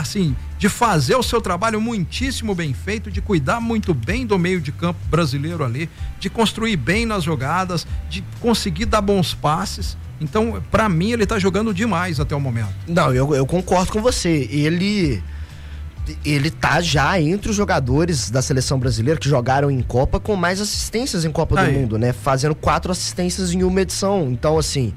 assim, de fazer o seu trabalho muitíssimo bem feito, de cuidar muito bem do meio de campo brasileiro ali, de construir bem nas jogadas, de conseguir dar bons passes. Então, pra mim, ele tá jogando demais até o momento. Não, eu concordo com você. Ele tá já entre os jogadores da seleção brasileira que jogaram em Copa com mais assistências em Copa do Mundo, né? Fazendo 4 assistências em uma edição. Então, assim,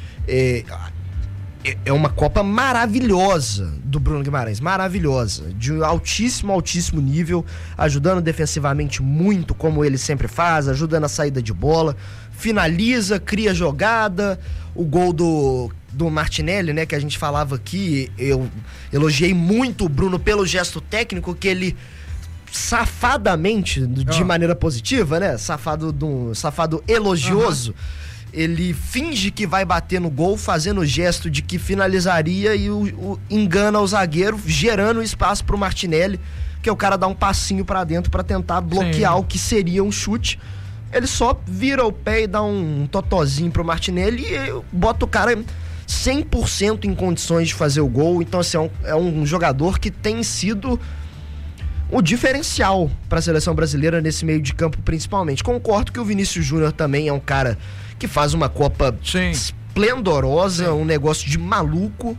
é uma Copa maravilhosa do Bruno Guimarães, maravilhosa, de altíssimo nível, ajudando defensivamente muito, como ele sempre faz, ajudando a saída de bola, finaliza, cria jogada, o gol do Martinelli, né, que a gente falava aqui, eu elogiei muito o Bruno pelo gesto técnico, que ele safadamente, de maneira positiva, né, safado elogioso, ele finge que vai bater no gol, fazendo o gesto de que finalizaria e engana o zagueiro, gerando espaço pro Martinelli, que o cara dá um passinho pra dentro pra tentar bloquear o que seria um chute. Ele só vira o pé e dá um totozinho pro Martinelli e bota o cara 100% em condições de fazer o gol. Então, assim, é um jogador que tem sido o diferencial para a seleção brasileira nesse meio de campo, principalmente. Concordo que o Vinícius Júnior também é um cara que faz uma Copa esplendorosa, um negócio de maluco,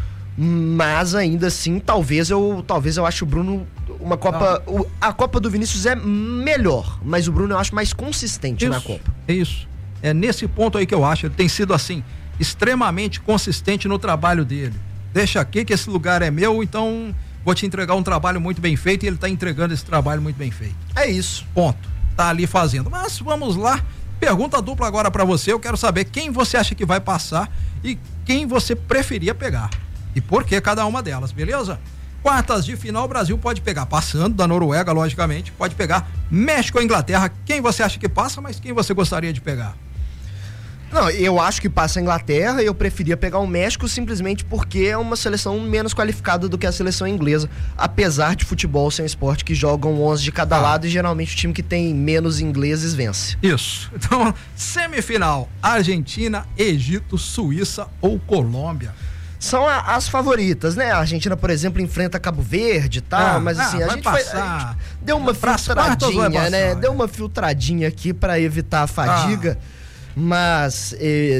mas ainda assim, talvez eu ache o Bruno uma Copa... A Copa do Vinícius é melhor, mas o Bruno eu acho mais consistente na Copa. Isso. É nesse ponto aí que eu acho. Ele tem sido, assim, extremamente consistente no trabalho dele. Deixa aqui que esse lugar é meu, então vou te entregar um trabalho muito bem feito, e ele tá entregando esse trabalho muito bem feito. É isso. Ponto. Tá ali fazendo. Mas vamos lá. Pergunta dupla agora pra você. Eu quero saber quem você acha que vai passar e quem você preferia pegar. E por que cada uma delas, beleza? Quartas de final, o Brasil pode pegar, passando da Noruega, logicamente, pode pegar México ou Inglaterra. Quem você acha que passa, mas quem você gostaria de pegar? Não, eu acho que passa a Inglaterra, e eu preferia pegar o México simplesmente porque é uma seleção menos qualificada do que a seleção inglesa, apesar de futebol ser um esporte que jogam 11 de cada lado, e geralmente o time que tem menos ingleses vence. Isso. Então, semifinal, Argentina, Egito, Suíça ou Colômbia? São as favoritas, né? A Argentina, por exemplo, enfrenta Cabo Verde e tal, mas assim, a gente deu uma filtradinha, né? Deu uma filtradinha aqui pra evitar a fadiga, mas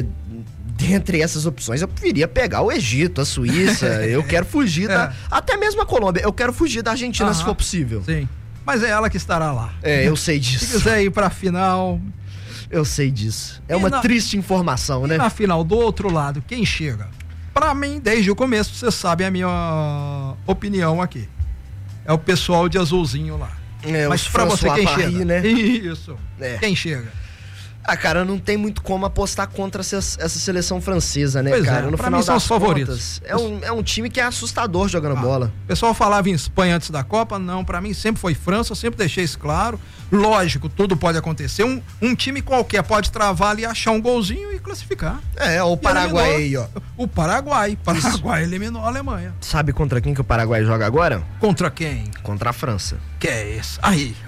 dentre essas opções eu preferia pegar o Egito, a Suíça, eu quero fugir até mesmo a Colômbia, eu quero fugir da Argentina se for possível. Sim, mas é ela que estará lá. Eu sei disso. Se quiser ir pra final... Eu sei disso. É uma triste informação, né? Na final, do outro lado, quem chega? Pra mim, desde o começo, você sabe a minha opinião aqui. É o pessoal de azulzinho lá. Mas pra você, quem chega? Né? Isso. Quem chega? Cara, não tem muito como apostar contra essa seleção francesa, né, pois cara? No pra final mim são das os favoritos. Contas, é um time que é assustador jogando bola. O pessoal falava em Espanha antes da Copa, não, pra mim sempre foi França, eu sempre deixei isso claro. Lógico, tudo pode acontecer, um time qualquer pode travar ali, achar um golzinho e classificar. O Paraguai aí, ó. O Paraguai eliminou a Alemanha. Sabe contra quem que o Paraguai joga agora? Contra quem? Contra a França. Que é isso?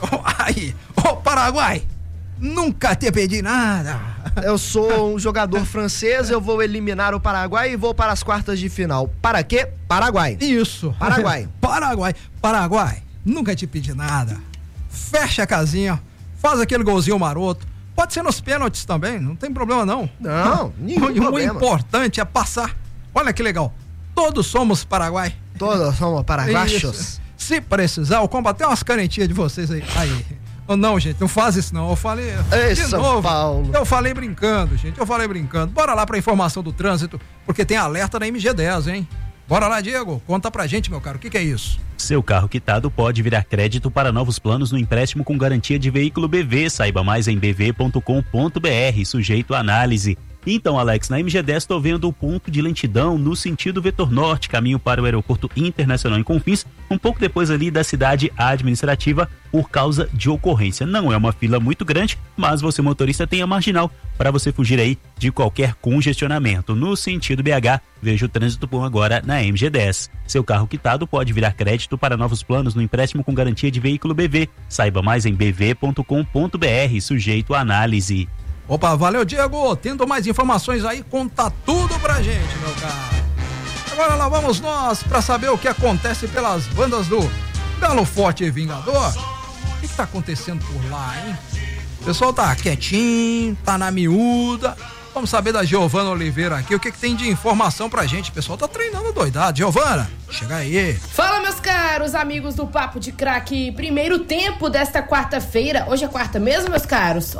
Ô Paraguai! Nunca te pedi nada. Eu sou um jogador francês, eu vou eliminar o Paraguai e vou para as quartas de final. Para quê? Paraguai. Isso. Paraguai. Paraguai. Nunca te pedi nada. Fecha a casinha, faz aquele golzinho maroto. Pode ser nos pênaltis também, não tem problema não. Não, nenhum problema. O importante é passar. Olha que legal. Todos somos Paraguai. Todos somos paraguaios. Se precisar, eu combater umas canetinhas de vocês aí. Não, gente, não faz isso não. Eu falei de novo. Paulo. Eu falei brincando, gente. Bora lá pra informação do trânsito, porque tem alerta na MG10, hein? Bora lá, Diego. Conta pra gente, meu caro. O que é isso? Seu carro quitado pode virar crédito para novos planos no empréstimo com garantia de veículo BV. Saiba mais em bv.com.br, sujeito à análise. Então, Alex, na MG10 estou vendo o ponto de lentidão no sentido vetor norte, caminho para o aeroporto internacional em Confins, um pouco depois ali da cidade administrativa, por causa de ocorrência. Não é uma fila muito grande, mas você, motorista, tem a marginal para você fugir aí de qualquer congestionamento. No sentido BH, veja o trânsito bom agora na MG10. Seu carro quitado pode virar crédito para novos planos no empréstimo com garantia de veículo BV. Saiba mais em bv.com.br, sujeito à análise. Opa, valeu, Diego. Tendo mais informações aí, conta tudo pra gente, meu caro. agora lá vamos nós para saber o que acontece pelas bandas do Galo Forte e Vingador. O que tá acontecendo por lá, hein? O pessoal tá quietinho, tá na miúda. Vamos saber da Giovana Oliveira aqui, o que tem de informação pra gente. O pessoal tá treinando doidado. Giovana, chega aí. Fala, meus caros amigos do Papo de Craque. Primeiro tempo desta quarta-feira. Hoje é quarta mesmo, meus caros?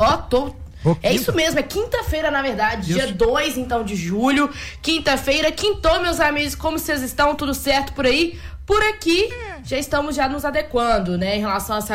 É isso mesmo, é quinta-feira, na verdade. Isso. Dia 2, então, de julho. Quinta-feira, quintou, meus amigos. Como vocês estão? Tudo certo por aí? Por aqui, já estamos nos adequando, né? Em relação a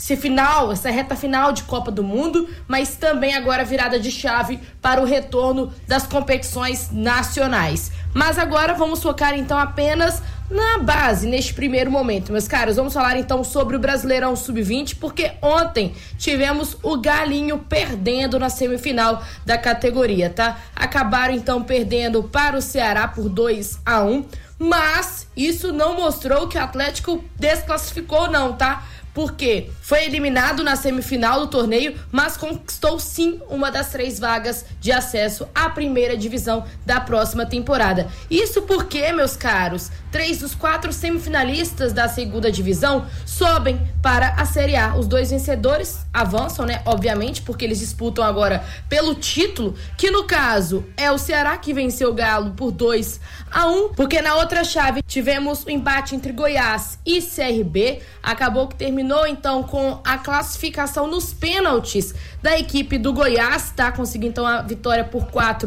essa reta final de Copa do Mundo, mas também agora virada de chave para o retorno das competições nacionais. Mas agora vamos focar, então, apenas na base, neste primeiro momento. Meus caros, vamos falar, então, sobre o Brasileirão Sub-20, porque ontem tivemos o Galinho perdendo na semifinal da categoria, tá? Acabaram, então, perdendo para o Ceará por 2-1, mas isso não mostrou que o Atlético desclassificou, não, tá? Porque foi eliminado na semifinal do torneio, mas conquistou sim uma das 3 vagas de acesso à primeira divisão da próxima temporada. Isso porque, meus caros, 3 dos 4 semifinalistas da segunda divisão sobem para a Série A. Os 2 vencedores avançam, né? Obviamente, porque eles disputam agora pelo título, que no caso é o Ceará, que venceu o Galo por 2-1, porque na outra chave tivemos o empate entre Goiás e CRB. Acabou que terminou então com a classificação nos pênaltis da equipe do Goiás, tá? Conseguiu então a vitória por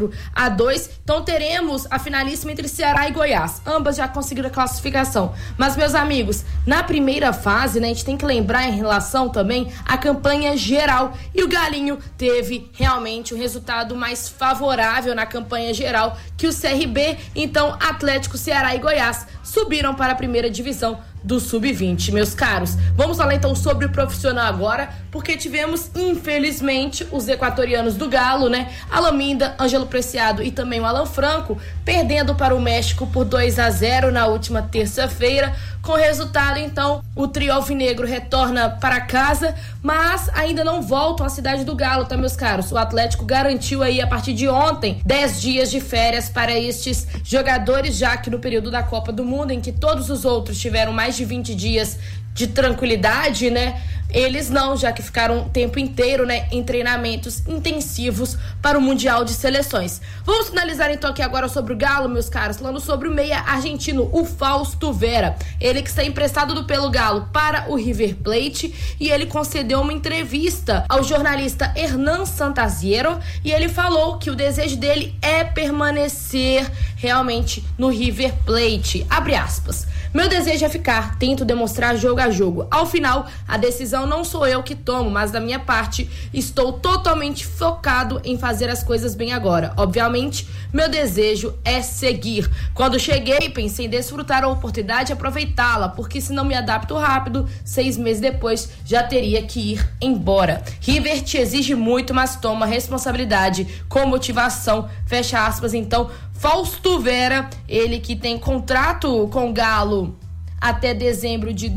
4-2. Então teremos a finalíssima entre Ceará e Goiás. Ambas já conseguiram a classificação. Mas, meus amigos, na primeira fase, né, a gente tem que lembrar em relação também à campanha geral. E o Galinho teve realmente o resultado mais favorável na campanha geral que o CRB. Então, Atlético, Ceará e Goiás subiram para a primeira divisão do Sub-20, meus caros. Vamos falar então sobre o profissional agora, porque tivemos, infelizmente, os equatorianos do Galo, né? Alan Minda, Ângelo Preciado e também o Alan Franco, perdendo para o México por 2-0 na última terça-feira. Com resultado, então, o trio alvinegro retorna para casa, mas ainda não voltam à cidade do Galo, tá, meus caros? O Atlético garantiu aí, a partir de ontem, 10 dias de férias para estes jogadores, já que no período da Copa do Mundo, em que todos os outros tiveram mais de 20 dias de tranquilidade, né? Eles não, já que ficaram o tempo inteiro, né, em treinamentos intensivos para o Mundial de Seleções. Vamos finalizar então aqui agora sobre o Galo, meus caros, falando sobre o meia argentino, o Fausto Vera. Ele que está emprestado pelo Galo para o River Plate, e ele concedeu uma entrevista ao jornalista Hernan Santaziero, e ele falou que o desejo dele é permanecer realmente no River Plate. Abre aspas. Meu desejo é ficar, tento demonstrar jogo a jogo. Ao final, a decisão não sou eu que tomo, mas da minha parte, estou totalmente focado em fazer as coisas bem agora. Obviamente, meu desejo é seguir. Quando cheguei, pensei em desfrutar a oportunidade e aproveitá-la, porque se não me adapto rápido, 6 meses depois, já teria que ir embora. River te exige muito, mas toma responsabilidade com motivação. Fecha aspas, então, Fausto Vera, ele que tem contrato com o Galo até dezembro de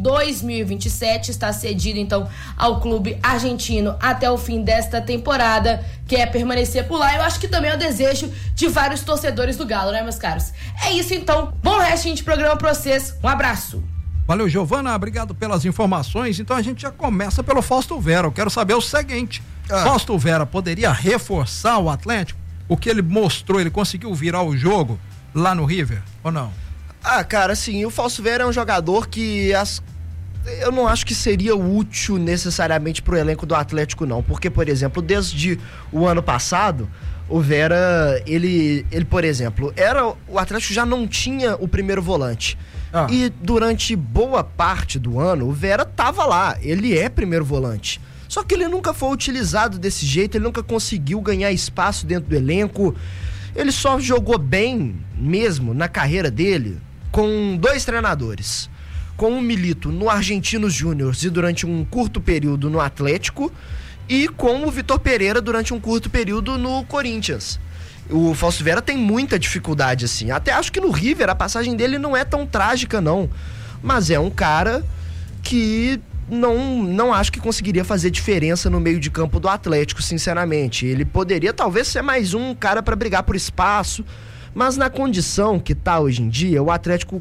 2027, está cedido então ao clube argentino até o fim desta temporada, quer permanecer por lá. Eu acho que também é o desejo de vários torcedores do Galo, né, meus caros? É isso então, bom restinho de programa pra vocês, um abraço. Valeu, Giovana, obrigado pelas informações. Então a gente já começa pelo Fausto Vera. Eu quero saber o seguinte, Fausto Vera poderia reforçar o Atlético? O que ele mostrou, ele conseguiu virar o jogo lá no River, ou não? Cara, assim, o Fausto Vera é um jogador que eu não acho que seria útil necessariamente pro elenco do Atlético, não. Porque, por exemplo, desde o ano passado, o Vera, ele por exemplo, o Atlético já não tinha o primeiro volante. E durante boa parte do ano, o Vera tava lá, ele é primeiro volante. Só que ele nunca foi utilizado desse jeito, ele nunca conseguiu ganhar espaço dentro do elenco. Ele só jogou bem mesmo na carreira dele com 2 treinadores. Com o Milito no Argentinos Júniors e durante um curto período no Atlético, e com o Vitor Pereira durante um curto período no Corinthians. O Fausto Vera tem muita dificuldade, assim. Até acho que no River a passagem dele não é tão trágica, não. Mas é um cara que não acho que conseguiria fazer diferença no meio de campo do Atlético, sinceramente. Ele poderia talvez ser mais um cara para brigar por espaço, Mas na condição que tá hoje em dia, o Atlético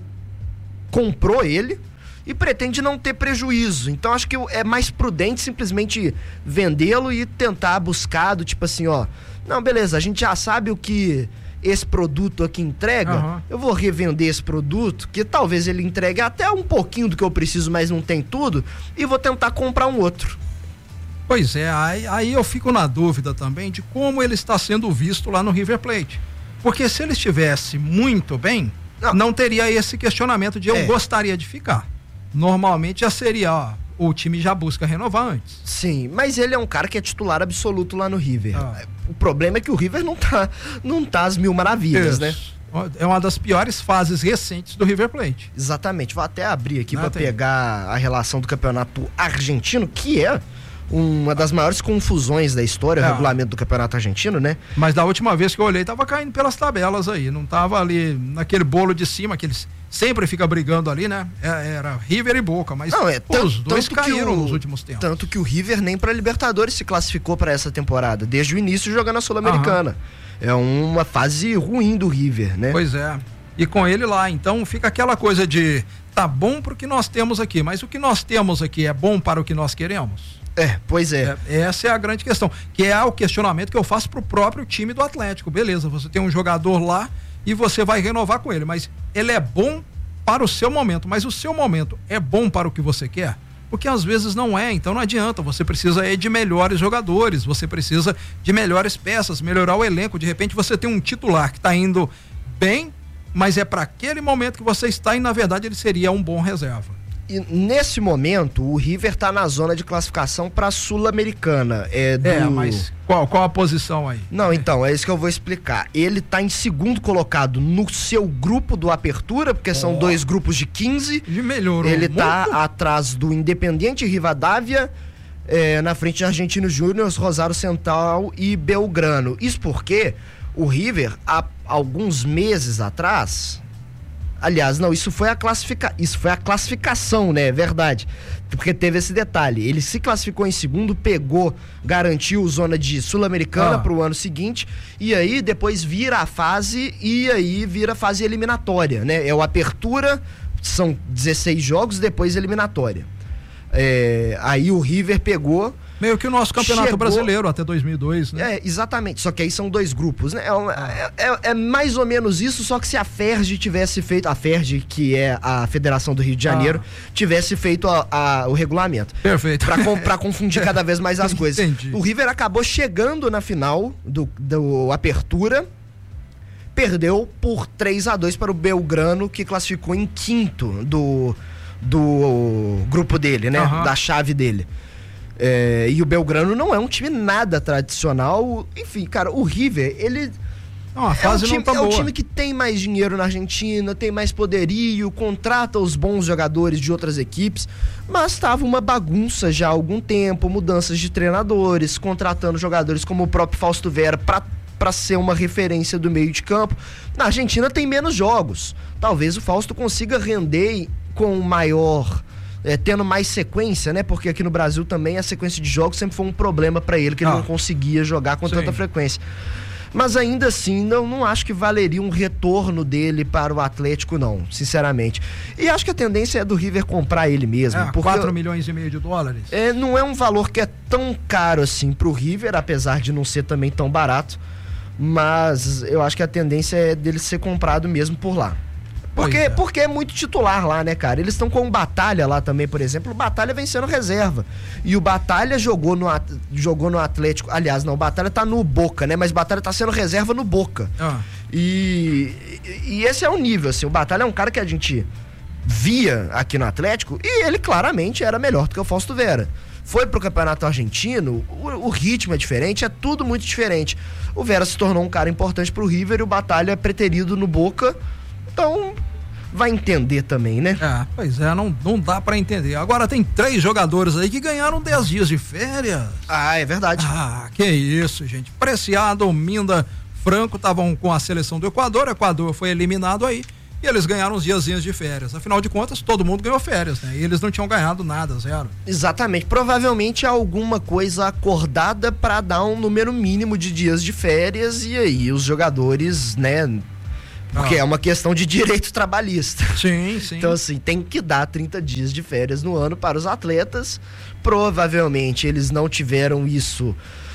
comprou ele e pretende não ter prejuízo. Então acho que é mais prudente simplesmente vendê-lo e tentar buscar do tipo assim, ó, não, beleza, a gente já sabe o que esse produto aqui entrega, eu vou revender esse produto, que talvez ele entregue até um pouquinho do que eu preciso, mas não tem tudo, e vou tentar comprar um outro. Pois é, aí eu fico na dúvida também de como ele está sendo visto lá no River Plate. Porque se ele estivesse muito bem, não teria esse questionamento de eu gostaria de ficar. Normalmente já seria, ó, o time já busca renovar antes. Sim, mas ele é um cara que é titular absoluto lá no River. O problema é que o River não tá às mil maravilhas, né? É uma das piores fases recentes do River Plate. Exatamente, vou até abrir aqui para pegar a relação do campeonato argentino, que é uma das maiores confusões da história, o regulamento do campeonato argentino, né? Mas da última vez que eu olhei, tava caindo pelas tabelas aí, não tava ali naquele bolo de cima, que eles sempre ficam brigando ali, né? Era River e Boca, mas os dois caíram nos últimos tempos. Tanto que o River nem pra Libertadores se classificou para essa temporada, desde o início jogando a Sul-Americana. É uma fase ruim do River, né? Pois é. E com ele lá, então fica aquela coisa de tá bom pro que nós temos aqui, mas o que nós temos aqui é bom para o que nós queremos? Pois é. Essa é a grande questão, que é o questionamento que eu faço pro próprio time do Atlético. Beleza, você tem um jogador lá e você vai renovar com ele, mas ele é bom para o seu momento, mas o seu momento é bom para o que você quer? Porque às vezes não é, então não adianta, você precisa de melhores jogadores, você precisa de melhores peças, melhorar o elenco. De repente você tem um titular que está indo bem, mas é para aquele momento que você está e na verdade ele seria um bom reserva. E nesse momento o River tá na zona de classificação para a Sul-Americana. Mas qual a posição aí? Não, então, é isso que eu vou explicar. Ele tá em segundo colocado no seu grupo do Apertura, porque são 2 grupos de 15. Ele melhorou. Ele tá atrás do Independiente Rivadavia, na frente de Argentinos Júnior, Rosário Central e Belgrano. Isso porque o River, há alguns meses atrás... Aliás, não, isso foi a classificação, né? É verdade. Porque teve esse detalhe. Ele se classificou em segundo, garantiu zona de Sul-Americana pro ano seguinte, e aí depois vira a fase, e aí vira a fase eliminatória, né? É o Apertura, são 16 jogos, depois eliminatória. Aí o River pegou... Meio que o nosso campeonato brasileiro até 2002, né? Exatamente, só que aí são 2 grupos, né? É mais ou menos isso, só que se a FERJ tivesse feito, a FERJ, que é a Federação do Rio de Janeiro, tivesse feito o regulamento. Perfeito. Pra confundir cada vez mais as coisas. Entendi. O River acabou chegando na final do Apertura, perdeu por 3-2 para o Belgrano, que classificou em quinto do grupo dele, né? Da chave dele. E o Belgrano não é um time nada tradicional. Enfim, cara, o River, ele a fase não tá boa. É o time que tem mais dinheiro na Argentina, tem mais poderio, contrata os bons jogadores de outras equipes, mas estava uma bagunça já há algum tempo, mudanças de treinadores, contratando jogadores como o próprio Fausto Vera para ser uma referência do meio de campo. Na Argentina tem menos jogos. Talvez o Fausto consiga render com maior... tendo mais sequência, né? Porque aqui no Brasil também a sequência de jogos sempre foi um problema para ele, que ele não conseguia jogar com tanta frequência. Mas ainda assim, não acho que valeria um retorno dele para o Atlético, não, sinceramente. E acho que a tendência é do River comprar ele mesmo. Porque 4,5 milhões de dólares. Não é um valor que é tão caro assim pro River, apesar de não ser também tão barato. Mas eu acho que a tendência é dele ser comprado mesmo por lá. Porque é muito titular lá, né, cara? Eles estão com o Batalha lá também, por exemplo. O Batalha vem sendo reserva. E o Batalha jogou no Atlético. Aliás, não, o Batalha tá no Boca, né? Mas o Batalha tá sendo reserva no Boca. E esse é o nível, assim. O Batalha é um cara que a gente via aqui no Atlético e ele claramente era melhor do que o Fausto Vera. Foi pro campeonato argentino, o ritmo é diferente, é tudo muito diferente. O Vera se tornou um cara importante pro River e o Batalha é preterido no Boca. Então, vai entender também, né? Pois é, não dá pra entender. Agora tem 3 jogadores aí que ganharam 10 dias de férias. É verdade. Que isso, gente. Preciado, Minda, Franco estavam com a seleção do Equador. O Equador foi eliminado aí e eles ganharam uns diazinhos de férias. Afinal de contas, todo mundo ganhou férias, né? E eles não tinham ganhado nada, 0. Exatamente. Provavelmente alguma coisa acordada pra dar um número mínimo de dias de férias e aí os jogadores, né... Porque é uma questão de direito trabalhista. Sim, sim. Então, assim, tem que dar 30 dias de férias no ano para os atletas. Provavelmente eles não tiveram isso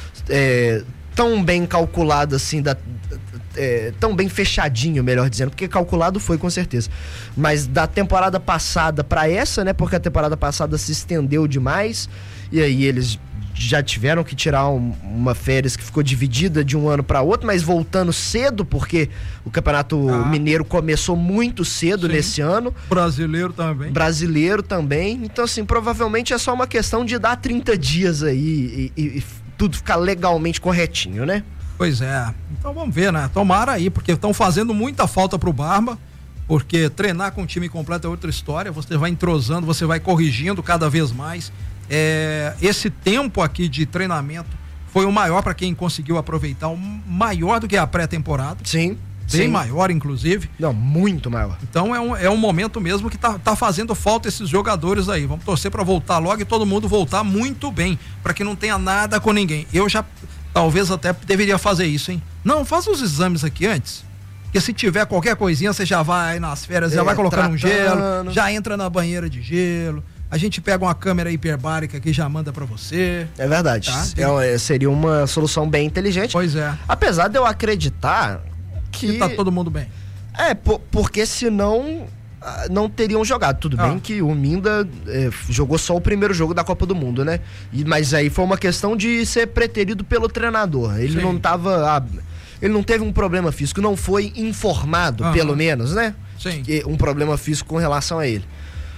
tão bem calculado assim, tão bem fechadinho, melhor dizendo, porque calculado foi com certeza. Mas da temporada passada para essa, né? Porque a temporada passada se estendeu demais e aí eles já tiveram que tirar uma férias que ficou dividida de um ano para outro, mas voltando cedo, porque o Campeonato Mineiro começou muito cedo nesse ano. Brasileiro também. Então, assim, provavelmente é só uma questão de dar 30 dias aí e tudo ficar legalmente corretinho, né? Pois é. Então vamos ver, né? Tomara aí, porque estão fazendo muita falta pro Barba, porque treinar com o time completo é outra história, você vai entrosando, você vai corrigindo cada vez mais. Esse tempo aqui de treinamento foi o maior para quem conseguiu aproveitar, maior do que a pré-temporada. Sim. Bem maior, inclusive. Não, muito maior. Então é um momento mesmo que tá fazendo falta esses jogadores aí. Vamos torcer para voltar logo e todo mundo voltar muito bem, para que não tenha nada com ninguém. Eu já talvez até deveria fazer isso, hein? Não, faz os exames aqui antes. Porque se tiver qualquer coisinha, você já vai nas férias, já vai colocando um gelo, já entra na banheira de gelo. A gente pega uma câmera hiperbárica que já manda pra você. É verdade. Tá? Seria uma solução bem inteligente. Pois é. Apesar de eu acreditar que tá todo mundo bem. Porque senão não teriam jogado. Tudo bem que o Minda jogou só o primeiro jogo da Copa do Mundo, né? Mas aí foi uma questão de ser preterido pelo treinador. Ele não tava... ele não teve um problema físico, não foi informado, pelo menos, né? Sim. Um problema físico com relação a ele.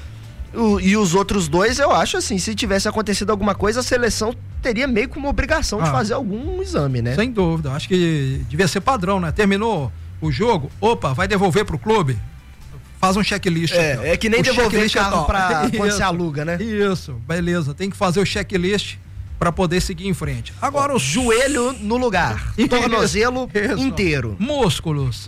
E os outros dois, eu acho assim, se tivesse acontecido alguma coisa, a seleção teria meio que uma obrigação de fazer algum exame, né? Sem dúvida, acho que devia ser padrão, né? Terminou o jogo, vai devolver pro clube, faz um checklist. É que nem devolver carro quando você aluga, né? Isso, beleza, tem que fazer o checklist para poder seguir em frente. Agora o joelho no lugar, tornozelo inteiro. Músculos,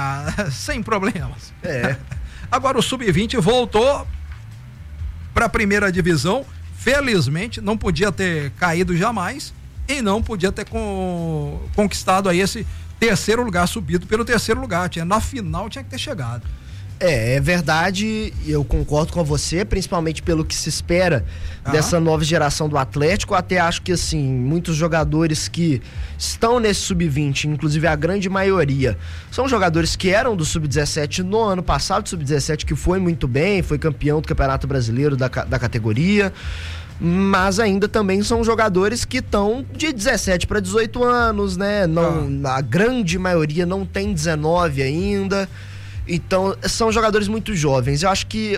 sem problemas. Agora o Sub-20 voltou para a primeira divisão, felizmente não podia ter caído jamais e não podia ter conquistado aí esse terceiro lugar, subido pelo terceiro lugar, na final tinha que ter chegado. É verdade, eu concordo com você, principalmente pelo que se espera dessa nova geração do Atlético. Até acho que, assim, muitos jogadores que estão nesse Sub-20, inclusive a grande maioria, são jogadores que eram do Sub-17 no ano passado, Sub-17 que foi muito bem, foi campeão do Campeonato Brasileiro da categoria, mas ainda também são jogadores que estão de 17 para 18 anos, né? A grande maioria não tem 19 ainda. Então, são jogadores muito jovens. Eu acho que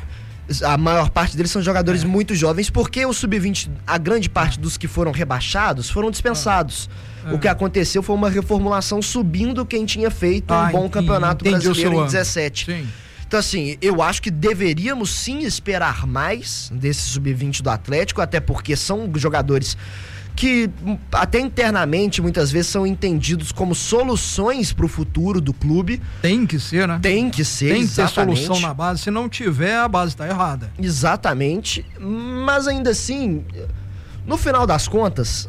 a maior parte deles são jogadores muito jovens, porque o Sub-20, a grande parte dos que foram rebaixados, foram dispensados. O que aconteceu foi uma reformulação subindo quem tinha feito um bom campeonato brasileiro em 17. Sim. Então, assim, eu acho que deveríamos sim esperar mais desse Sub-20 do Atlético, até porque são jogadores que até internamente muitas vezes são entendidos como soluções para o futuro do clube. Tem que ser, né? Tem que ser, tem que ter solução na base. Se não tiver, a base está errada. Exatamente. Mas ainda assim, no final das contas,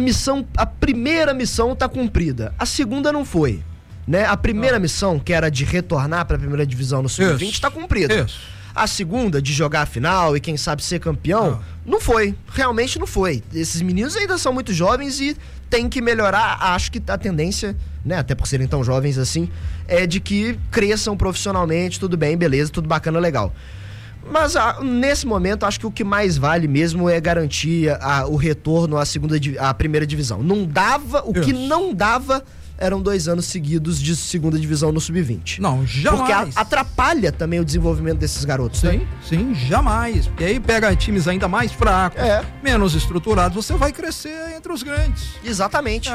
a primeira missão está cumprida. A segunda não foi, né? A primeira missão, que era de retornar para a primeira divisão no Sub-20, está cumprida. Isso. A segunda, de jogar a final e quem sabe ser campeão, não foi. Realmente não foi. Esses meninos ainda são muito jovens e tem que melhorar. Acho que a tendência, né, até por serem tão jovens assim, é de que cresçam profissionalmente, tudo bem, beleza, tudo bacana, legal. Mas nesse momento, acho que o que mais vale mesmo é garantir o retorno à primeira divisão. Não dava, o que não dava eram 2 anos seguidos de segunda divisão no Sub-20. Não, jamais. Porque atrapalha também o desenvolvimento desses garotos, né? Sim, jamais. Porque aí pega times ainda mais fracos, menos estruturados, você vai crescer entre os grandes. Exatamente.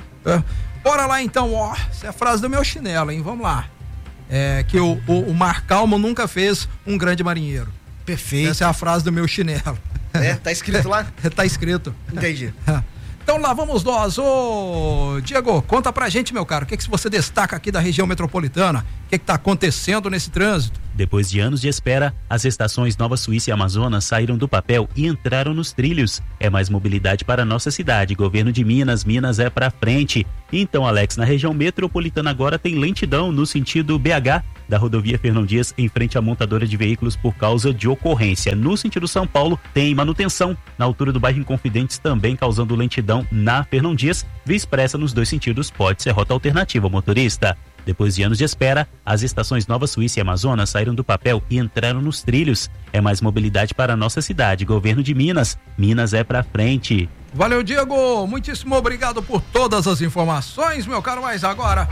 Bora lá então, essa é a frase do meu chinelo, hein? Vamos lá. Que o Mar Calmo nunca fez um grande marinheiro. Perfeito. Essa é a frase do meu chinelo. Tá escrito lá? Tá escrito. Entendi. Então lá vamos nós. Diego, conta pra gente, meu caro, o que você destaca aqui da região metropolitana? O que tá acontecendo nesse trânsito? Depois de anos de espera, as estações Nova Suíça e Amazonas saíram do papel e entraram nos trilhos. É mais mobilidade para a nossa cidade. Governo de Minas, Minas é pra frente. Então, Alex, na região metropolitana agora tem lentidão no sentido BH da rodovia Fernão Dias em frente à montadora de veículos por causa de ocorrência. No sentido São Paulo tem manutenção na altura do bairro Inconfidentes, também causando lentidão na Fernão Dias. Via expressa nos dois sentidos pode ser rota alternativa, motorista. Depois de anos de espera, as estações Nova Suíça e Amazonas saíram do papel e entraram nos trilhos. É mais mobilidade para a nossa cidade. Governo de Minas, Minas é pra frente. Valeu, Diego. Muitíssimo obrigado por todas as informações, meu caro. Mas agora,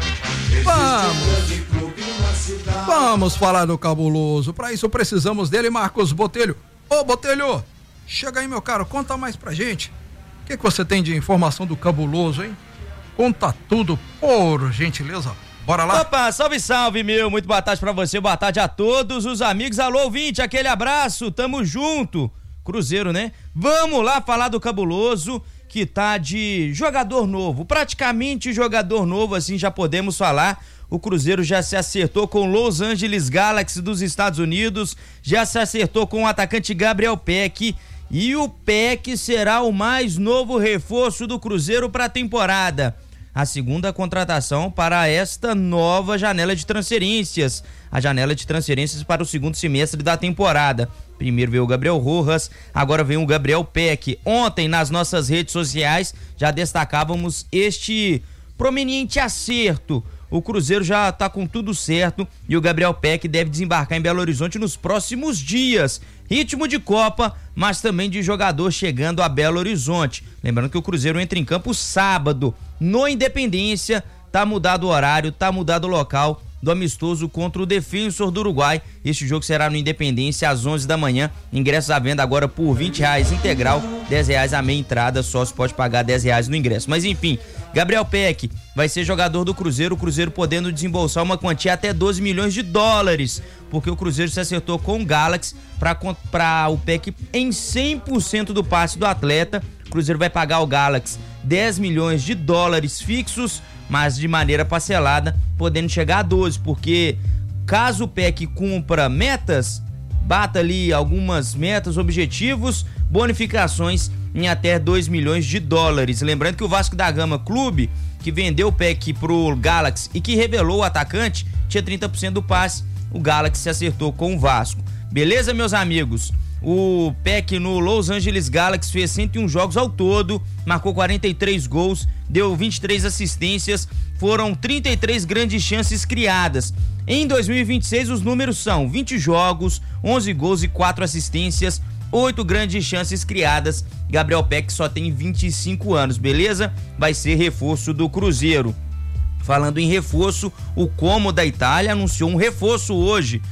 vamos falar do cabuloso. Para isso precisamos dele, Marcos Botelho. Ô, Botelho, chega aí, meu caro. Conta mais pra gente. O que você tem de informação do cabuloso, hein? Conta tudo, por gentileza. Bora lá? Opa, salve, salve, meu. Muito boa tarde pra você, boa tarde a todos os amigos. Alô, ouvinte, aquele abraço, tamo junto. Cruzeiro, né? Vamos lá falar do cabuloso, que tá de jogador novo, praticamente jogador novo, assim já podemos falar. O Cruzeiro já se acertou com o Los Angeles Galaxy dos Estados Unidos, já se acertou com o atacante Gabriel Peck, e o Peck será o mais novo reforço do Cruzeiro para a temporada. A segunda contratação para esta nova janela de transferências. A janela de transferências para o segundo semestre da temporada. Primeiro veio o Gabriel Rojas, agora vem o Gabriel Peck. Ontem, nas nossas redes sociais, já destacávamos este prominente acerto. O Cruzeiro já está com tudo certo e o Gabriel Peck deve desembarcar em Belo Horizonte nos próximos dias. Ritmo de Copa, mas também de jogador chegando a Belo Horizonte. Lembrando que o Cruzeiro entra em campo sábado, no Independência. Tá mudado o horário, tá mudado o local do amistoso contra o Defensor do Uruguai. Este jogo será no Independência às 11 da manhã. Ingressos à venda agora por R$20 integral, R$10 a meia entrada, sócio pode pagar R$10 no ingresso. Mas enfim, Gabriel Peck vai ser jogador do Cruzeiro, o Cruzeiro podendo desembolsar uma quantia até 12 milhões de dólares, porque o Cruzeiro se acertou com o Galaxy para o Peck em 100% do passe do atleta. O Cruzeiro vai pagar ao Galaxy 10 milhões de dólares fixos, mas de maneira parcelada, podendo chegar a 12, porque caso o Peck cumpra metas, bata ali algumas metas, objetivos, bonificações em até 2 milhões de dólares. Lembrando que o Vasco da Gama Clube, que vendeu o Peck pro Galaxy e que revelou o atacante, tinha 30% do passe. O Galaxy se acertou com o Vasco. Beleza, meus amigos? O Peck no Los Angeles Galaxy fez 101 jogos ao todo, marcou 43 gols, deu 23 assistências, foram 33 grandes chances criadas. Em 2026 os números são 20 jogos, 11 gols e 4 assistências, 8 grandes chances criadas. Gabriel Peck só tem 25 anos, beleza? Vai ser reforço do Cruzeiro. Falando em reforço, o Como da Itália anunciou um reforço hoje.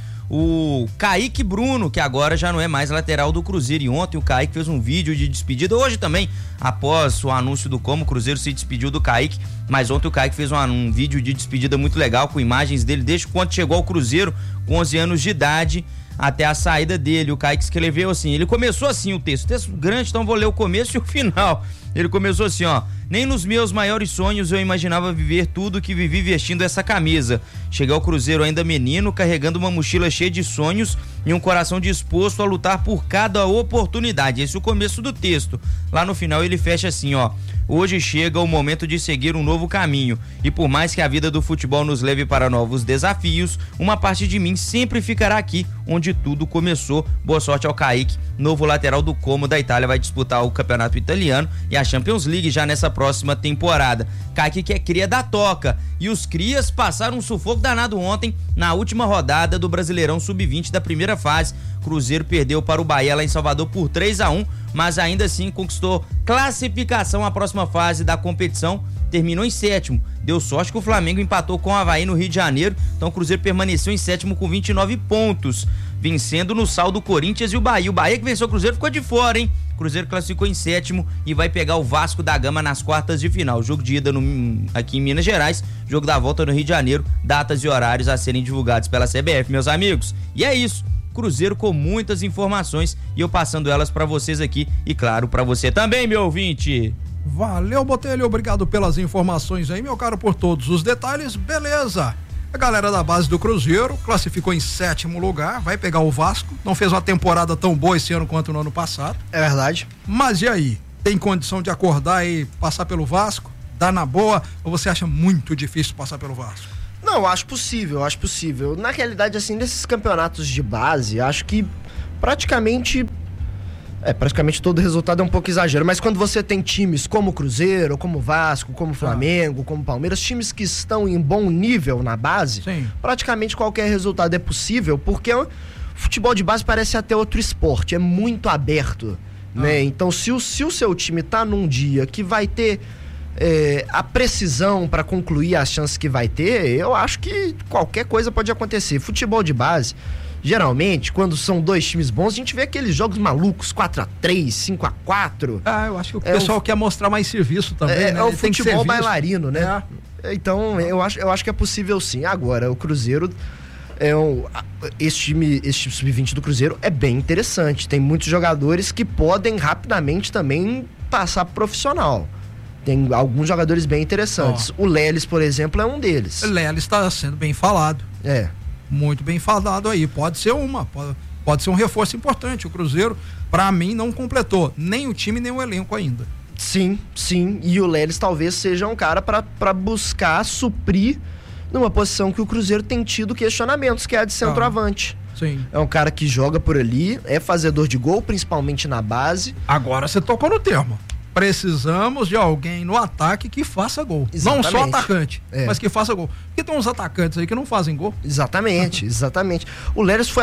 O Kaique Bruno, que agora já não é mais lateral do Cruzeiro. E ontem o Kaique fez um vídeo de despedida. Hoje também, após o anúncio do Como, o Cruzeiro se despediu do Kaique. Mas ontem o Kaique fez um vídeo de despedida muito legal, com imagens dele desde quando chegou ao Cruzeiro, com 11 anos de idade, até a saída dele. O Kaique escreveu assim, ele começou assim o texto grande, então vou ler o começo e o final. Ele começou assim, ó: nem nos meus maiores sonhos eu imaginava viver tudo que vivi vestindo essa camisa. Cheguei ao Cruzeiro ainda menino, carregando uma mochila cheia de sonhos e um coração disposto a lutar por cada oportunidade. Esse é o começo do texto. Lá no final ele fecha assim, ó: hoje chega o momento de seguir um novo caminho, e por mais que a vida do futebol nos leve para novos desafios, uma parte de mim sempre ficará aqui, onde tudo começou. Boa sorte ao Kaique, novo lateral do Como da Itália, vai disputar o campeonato italiano e a Champions League já nessa próxima temporada. Kaique, que é cria da Toca, e os crias passaram um sufoco danado ontem na última rodada do Brasileirão Sub-20 da primeira fase. Cruzeiro perdeu para o Bahia lá em Salvador por 3-1, mas ainda assim conquistou classificação à próxima fase da competição, terminou em sétimo. Deu sorte que o Flamengo empatou com o Avaí no Rio de Janeiro, então o Cruzeiro permaneceu em sétimo com 29 pontos, vencendo no saldo o Corinthians e o Bahia. O Bahia que venceu o Cruzeiro ficou de fora, hein? O Cruzeiro classificou em sétimo e vai pegar o Vasco da Gama nas quartas de final. Jogo de ida aqui em Minas Gerais, jogo da volta no Rio de Janeiro, datas e horários a serem divulgados pela CBF, meus amigos. E é isso. Cruzeiro com muitas informações e eu passando elas pra vocês aqui e claro, pra você também, meu ouvinte. Valeu, Botelho, obrigado pelas informações aí, meu caro, por todos os detalhes, beleza. A galera da base do Cruzeiro classificou em 7º lugar, vai pegar o Vasco, não fez uma temporada tão boa esse ano quanto no ano passado. É verdade. Mas e aí? Tem condição de acordar e passar pelo Vasco? Dá na boa? Ou você acha muito difícil passar pelo Vasco? Não, eu acho possível. Na realidade, assim, nesses campeonatos de base, acho que praticamente todo resultado é um pouco exagero, mas quando você tem times como o Cruzeiro, como o Vasco, como o Flamengo, como o Palmeiras, times que estão em bom nível na base, praticamente qualquer resultado é possível, porque o futebol de base parece até outro esporte, é muito aberto, né? Então, se o seu time tá num dia que vai ter a precisão para concluir as chances que vai ter, eu acho que qualquer coisa pode acontecer. Futebol de base, geralmente, quando são dois times bons, a gente vê aqueles jogos malucos, 4-3, 5-4. Eu acho que o pessoal quer mostrar mais serviço também, né? É o futebol bailarino, né? Então, eu acho que é possível sim. Agora, o Cruzeiro, esse time sub-20 do Cruzeiro é bem interessante. Tem muitos jogadores que podem rapidamente também passar pro profissional. Tem alguns jogadores bem interessantes. O Lelis, por exemplo, é um deles. O Lelis está sendo bem falado. Muito bem falado aí. Pode ser um reforço importante. O Cruzeiro, para mim, não completou nem o time, nem o elenco ainda. Sim. E o Lelis talvez seja um cara para buscar suprir numa posição que o Cruzeiro tem tido questionamentos, que é a de centroavante. Sim. É um cara que joga por ali, é fazedor de gol, principalmente na base. Agora você tocou no termo. Precisamos de alguém no ataque que faça gol. Exatamente. Não só atacante, mas que faça gol. Porque tem uns atacantes aí que não fazem gol. Exatamente. O Lelis foi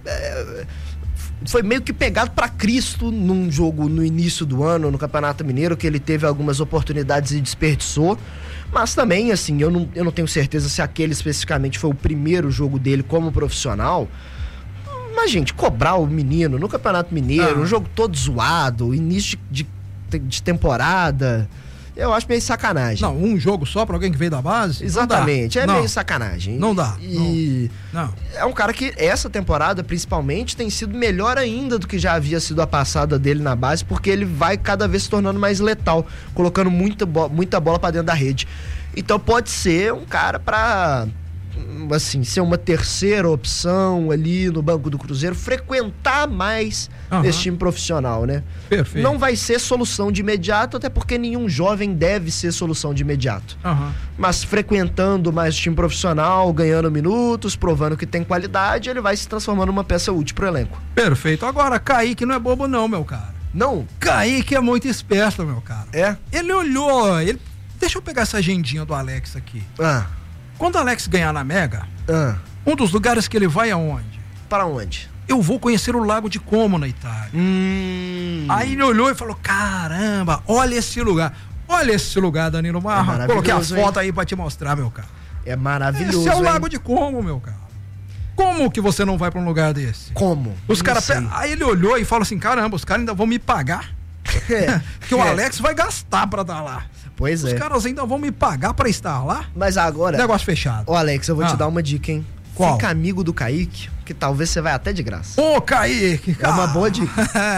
foi meio que pegado para Cristo num jogo no início do ano, no Campeonato Mineiro, que ele teve algumas oportunidades e desperdiçou. Mas também, assim, eu não tenho certeza se aquele especificamente foi o primeiro jogo dele como profissional. Mas, gente, cobrar o menino no Campeonato Mineiro, um jogo todo zoado, início de temporada, eu acho meio sacanagem. Não, um jogo só pra alguém que veio da base? Exatamente, meio sacanagem. Não dá. Não. É um cara que essa temporada, principalmente, tem sido melhor ainda do que já havia sido a passada dele na base, porque ele vai cada vez se tornando mais letal, colocando muita bola pra dentro da rede. Então pode ser um cara pra, assim, ser uma terceira opção ali no banco do Cruzeiro, frequentar mais esse time profissional, né? Perfeito. Não vai ser solução de imediato, até porque nenhum jovem deve ser solução de imediato. Mas frequentando mais o time profissional, ganhando minutos, provando que tem qualidade, ele vai se transformando numa peça útil pro elenco. Perfeito. Agora, Kaique não é bobo não, meu cara. Não? Kaique é muito esperto, meu cara. É? Ele olhou, deixa eu pegar essa agendinha do Alex aqui. Quando o Alex ganhar na Mega, um dos lugares que ele vai aonde? Para onde? Eu vou conhecer o Lago de Como na Itália. Aí ele olhou e falou, caramba, olha esse lugar, Danilo Marra. Coloquei a foto aí pra te mostrar, meu cara. É maravilhoso. Esse é o Lago de Como, meu cara. Como que você não vai pra um lugar desse? Como? Os caras. Aí ele olhou e falou assim, caramba, os caras ainda vão me pagar. Porque o Alex vai gastar pra estar lá. Pois Os caras ainda vão me pagar pra estar lá? Mas agora... Negócio fechado. Ô, Alex, eu vou te dar uma dica, hein? Qual? Fica amigo do Kaique, que talvez você vai até de graça. Ô, Kaique! É uma boa dica.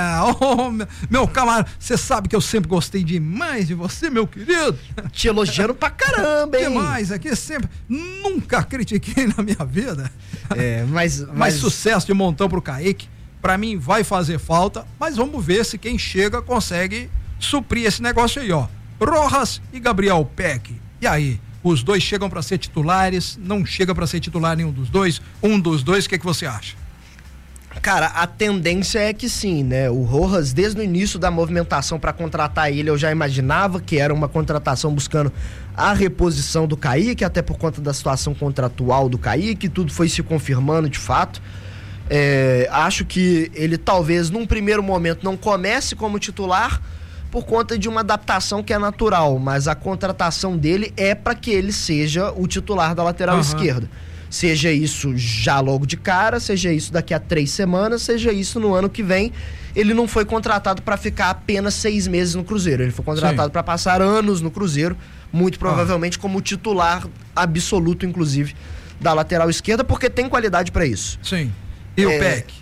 Meu camarada, você sabe que eu sempre gostei demais de você, meu querido. Te elogiando pra caramba, hein? Demais, aqui sempre. Nunca critiquei na minha vida. Mas sucesso de montão pro Kaique. Pra mim vai fazer falta, mas vamos ver se quem chega consegue suprir esse negócio aí, ó. Rojas e Gabriel Peck. E aí? Os dois chegam para ser titulares? Não chega para ser titular nenhum dos dois? Um dos dois, o que você acha? Cara, a tendência é que sim, né? O Rojas, desde o início da movimentação para contratar ele, eu já imaginava que era uma contratação buscando a reposição do Kaique, até por conta da situação contratual do Kaique, tudo foi se confirmando de fato. Acho que ele talvez num primeiro momento não comece como titular por conta de uma adaptação que é natural, mas a contratação dele é para que ele seja o titular da lateral esquerda. Seja isso já logo de cara, seja isso daqui a 3 semanas, seja isso no ano que vem. Ele não foi contratado para ficar apenas 6 meses no Cruzeiro, ele foi contratado para passar anos no Cruzeiro, muito provavelmente como titular absoluto, inclusive, da lateral esquerda, porque tem qualidade para isso. Sim. E o Peck?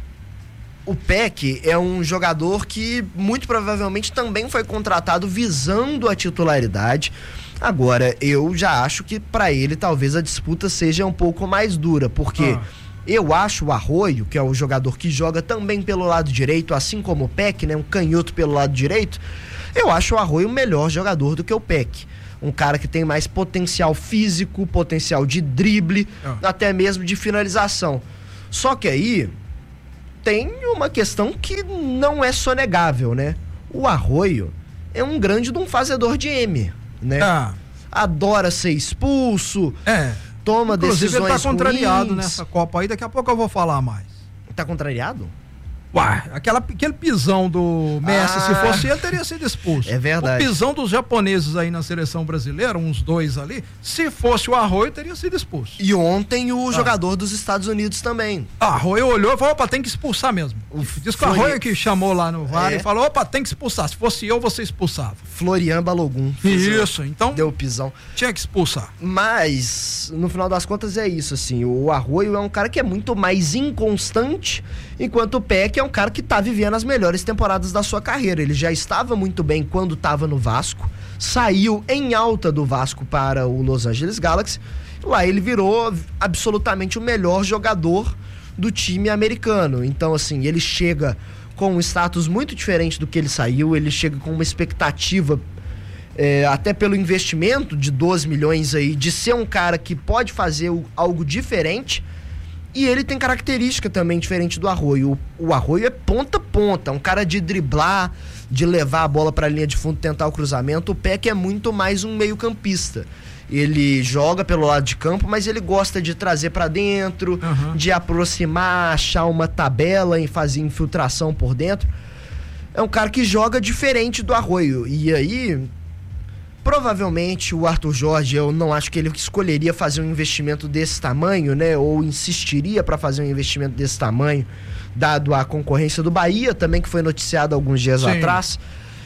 O Peck é um jogador que muito provavelmente também foi contratado visando a titularidade. Agora, eu já acho que para ele talvez a disputa seja um pouco mais dura, porque eu acho o Arroio, que é o jogador que joga também pelo lado direito, assim como o Peck, né, um canhoto pelo lado direito, eu acho o Arroio o melhor jogador do que o Peck. Um cara que tem mais potencial físico, potencial de drible, até mesmo de finalização. Só que aí tem uma questão que não é sonegável, né? O Arroio é um grande de um fazedor de M, né? Adora ser expulso, toma inclusive, decisões ele tá contrariado ruins. nessa Copa aí, daqui a pouco eu vou falar mais. Tá contrariado? Uai, aquele pisão do Messi, se fosse ele, teria sido expulso. É verdade. O pisão dos japoneses aí na seleção brasileira, uns 2 ali, se fosse o Arroio, teria sido expulso. E ontem o jogador dos Estados Unidos também. Arroio olhou e falou, opa, tem que expulsar mesmo. Diz que o Arroio que chamou lá no VAR e falou, opa, tem que expulsar. Se fosse eu, você expulsava. Florian Balogun. Isso, então deu pisão. Tinha que expulsar. Mas, no final das contas, é isso, assim. O Arroio é um cara que é muito mais inconstante, enquanto o Peck é um cara que tá vivendo as melhores temporadas da sua carreira. Ele já estava muito bem quando estava no Vasco, saiu em alta do Vasco para o Los Angeles Galaxy. Lá ele virou absolutamente o melhor jogador do time americano. Então, assim, ele chega com um status muito diferente do que ele saiu, ele chega com uma expectativa, até pelo investimento de 12 milhões aí, de ser um cara que pode fazer algo diferente. E ele tem característica também diferente do Arroio. O Arroio é ponta-ponta, um cara de driblar, de levar a bola para a linha de fundo, tentar o cruzamento. O Peck é muito mais um meio-campista. Ele joga pelo lado de campo, mas ele gosta de trazer para dentro, de aproximar, achar uma tabela e fazer infiltração por dentro. É um cara que joga diferente do Arroio. E aí, provavelmente o Arthur Jorge, eu não acho que ele escolheria fazer um investimento desse tamanho, né? Ou insistiria para fazer um investimento desse tamanho, dado a concorrência do Bahia também, que foi noticiado alguns dias atrás.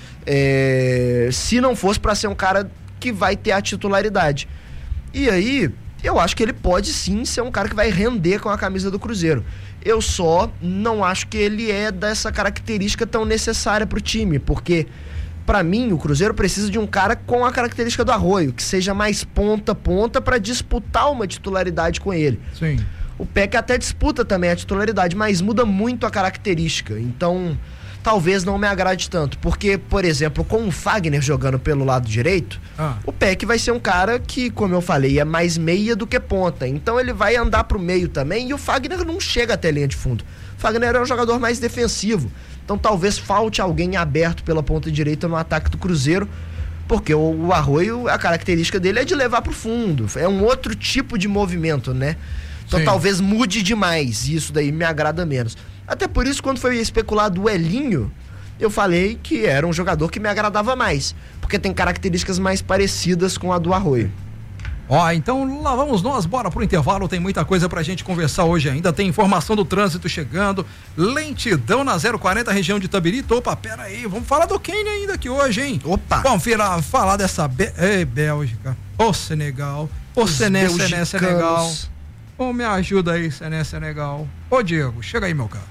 Se não fosse para ser um cara que vai ter a titularidade. E aí, eu acho que ele pode sim ser um cara que vai render com a camisa do Cruzeiro. Eu só não acho que ele é dessa característica tão necessária pro time, porque pra mim, o Cruzeiro precisa de um cara com a característica do Arroio, que seja mais ponta-ponta para disputar uma titularidade com ele. Sim. O Peck até disputa também a titularidade, mas muda muito a característica. Então, talvez não me agrade tanto. Porque, por exemplo, com o Fagner jogando pelo lado direito, o Peck vai ser um cara que, como eu falei, é mais meia do que ponta. Então ele vai andar pro meio também e o Fagner não chega até a linha de fundo. O Fagner é um jogador mais defensivo. Então talvez falte alguém aberto pela ponta direita no ataque do Cruzeiro, porque o Arroio, a característica dele é de levar pro fundo. É um outro tipo de movimento, né? Então talvez mude demais, e isso daí me agrada menos. Até por isso, quando foi especulado o Elinho, eu falei que era um jogador que me agradava mais, porque tem características mais parecidas com a do Arroio. Então lá vamos nós, bora pro intervalo, tem muita coisa pra gente conversar hoje ainda, tem informação do trânsito chegando, lentidão na 040, região de Itabirito. Opa, pera aí, vamos falar do Quênia ainda aqui hoje, hein? Opa! Vamos falar dessa Bélgica, Senegal, Senegal. Me ajuda aí, Senegal. Diego, chega aí, meu cara.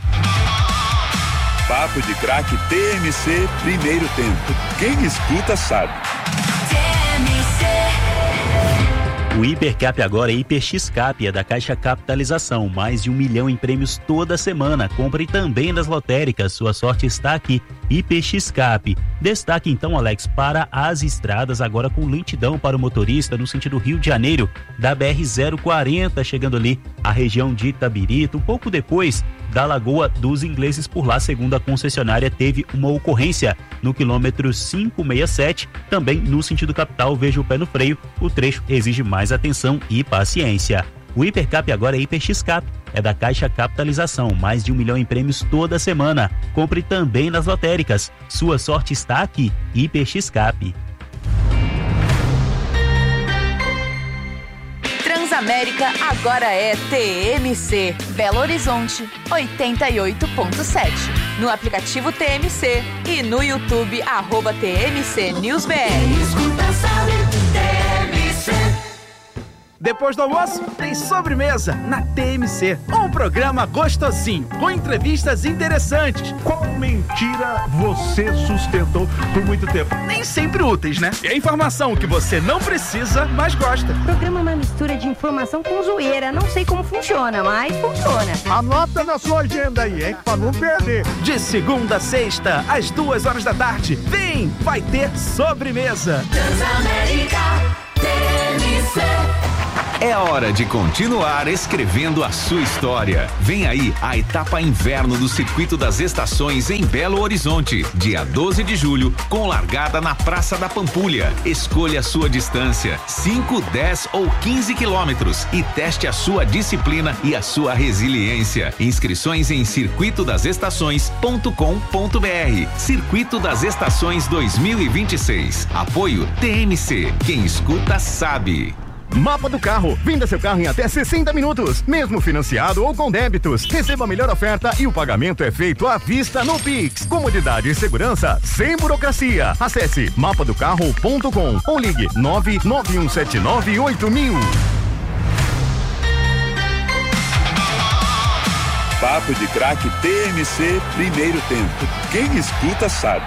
Papo de Craque TMC, primeiro tempo. Quem escuta sabe. O Hipercap agora é Hiper X-Cap, é da Caixa Capitalização. Mais de 1 milhão em prêmios toda semana. Compre também nas lotéricas. Sua sorte está aqui. Hiper X-Cap. Destaque então, Alex, para as estradas, agora com lentidão para o motorista no sentido Rio de Janeiro, da BR-040, chegando ali à região de Itabirito. Um pouco depois da Lagoa dos Ingleses, por lá, segundo a concessionária, teve uma ocorrência no quilômetro 567, também no sentido capital. Veja o pé no freio, o trecho exige mais atenção e paciência. O Hipercap agora é Hiper X-Cap, é da Caixa Capitalização, mais de 1 milhão em prêmios toda semana. Compre também nas lotéricas. Sua sorte está aqui, Hiper X-Cap. Transamérica agora é TMC, Belo Horizonte 88.7. No aplicativo TMC e no YouTube @TMC News BR. Depois do almoço, tem sobremesa na TMC. Um programa gostosinho, com entrevistas interessantes. Qual mentira você sustentou por muito tempo? Nem sempre úteis, né? E a informação que você não precisa, mas gosta. O programa é uma mistura de informação com zoeira. Não sei como funciona, mas funciona. Anota na sua agenda aí, hein? Pra não perder. De segunda a sexta, às 2h da tarde. Vem, vai ter sobremesa. Transamérica TMC. É hora de continuar escrevendo a sua história. Vem aí a etapa inverno do Circuito das Estações em Belo Horizonte, dia 12 de julho, com largada na Praça da Pampulha. Escolha a sua distância, 5, 10 ou 15 quilômetros e teste a sua disciplina e a sua resiliência. Inscrições em circuitodasestações.com.br. Circuito das Estações 2026. Apoio TMC. Quem escuta sabe. Mapa do Carro. Venda seu carro em até 60 minutos, mesmo financiado ou com débitos. Receba a melhor oferta e o pagamento é feito à vista no Pix. Comodidade e segurança sem burocracia. Acesse mapadocarro.com ou ligue 991798000. Papo de Craque TMC, primeiro tempo. Quem escuta sabe.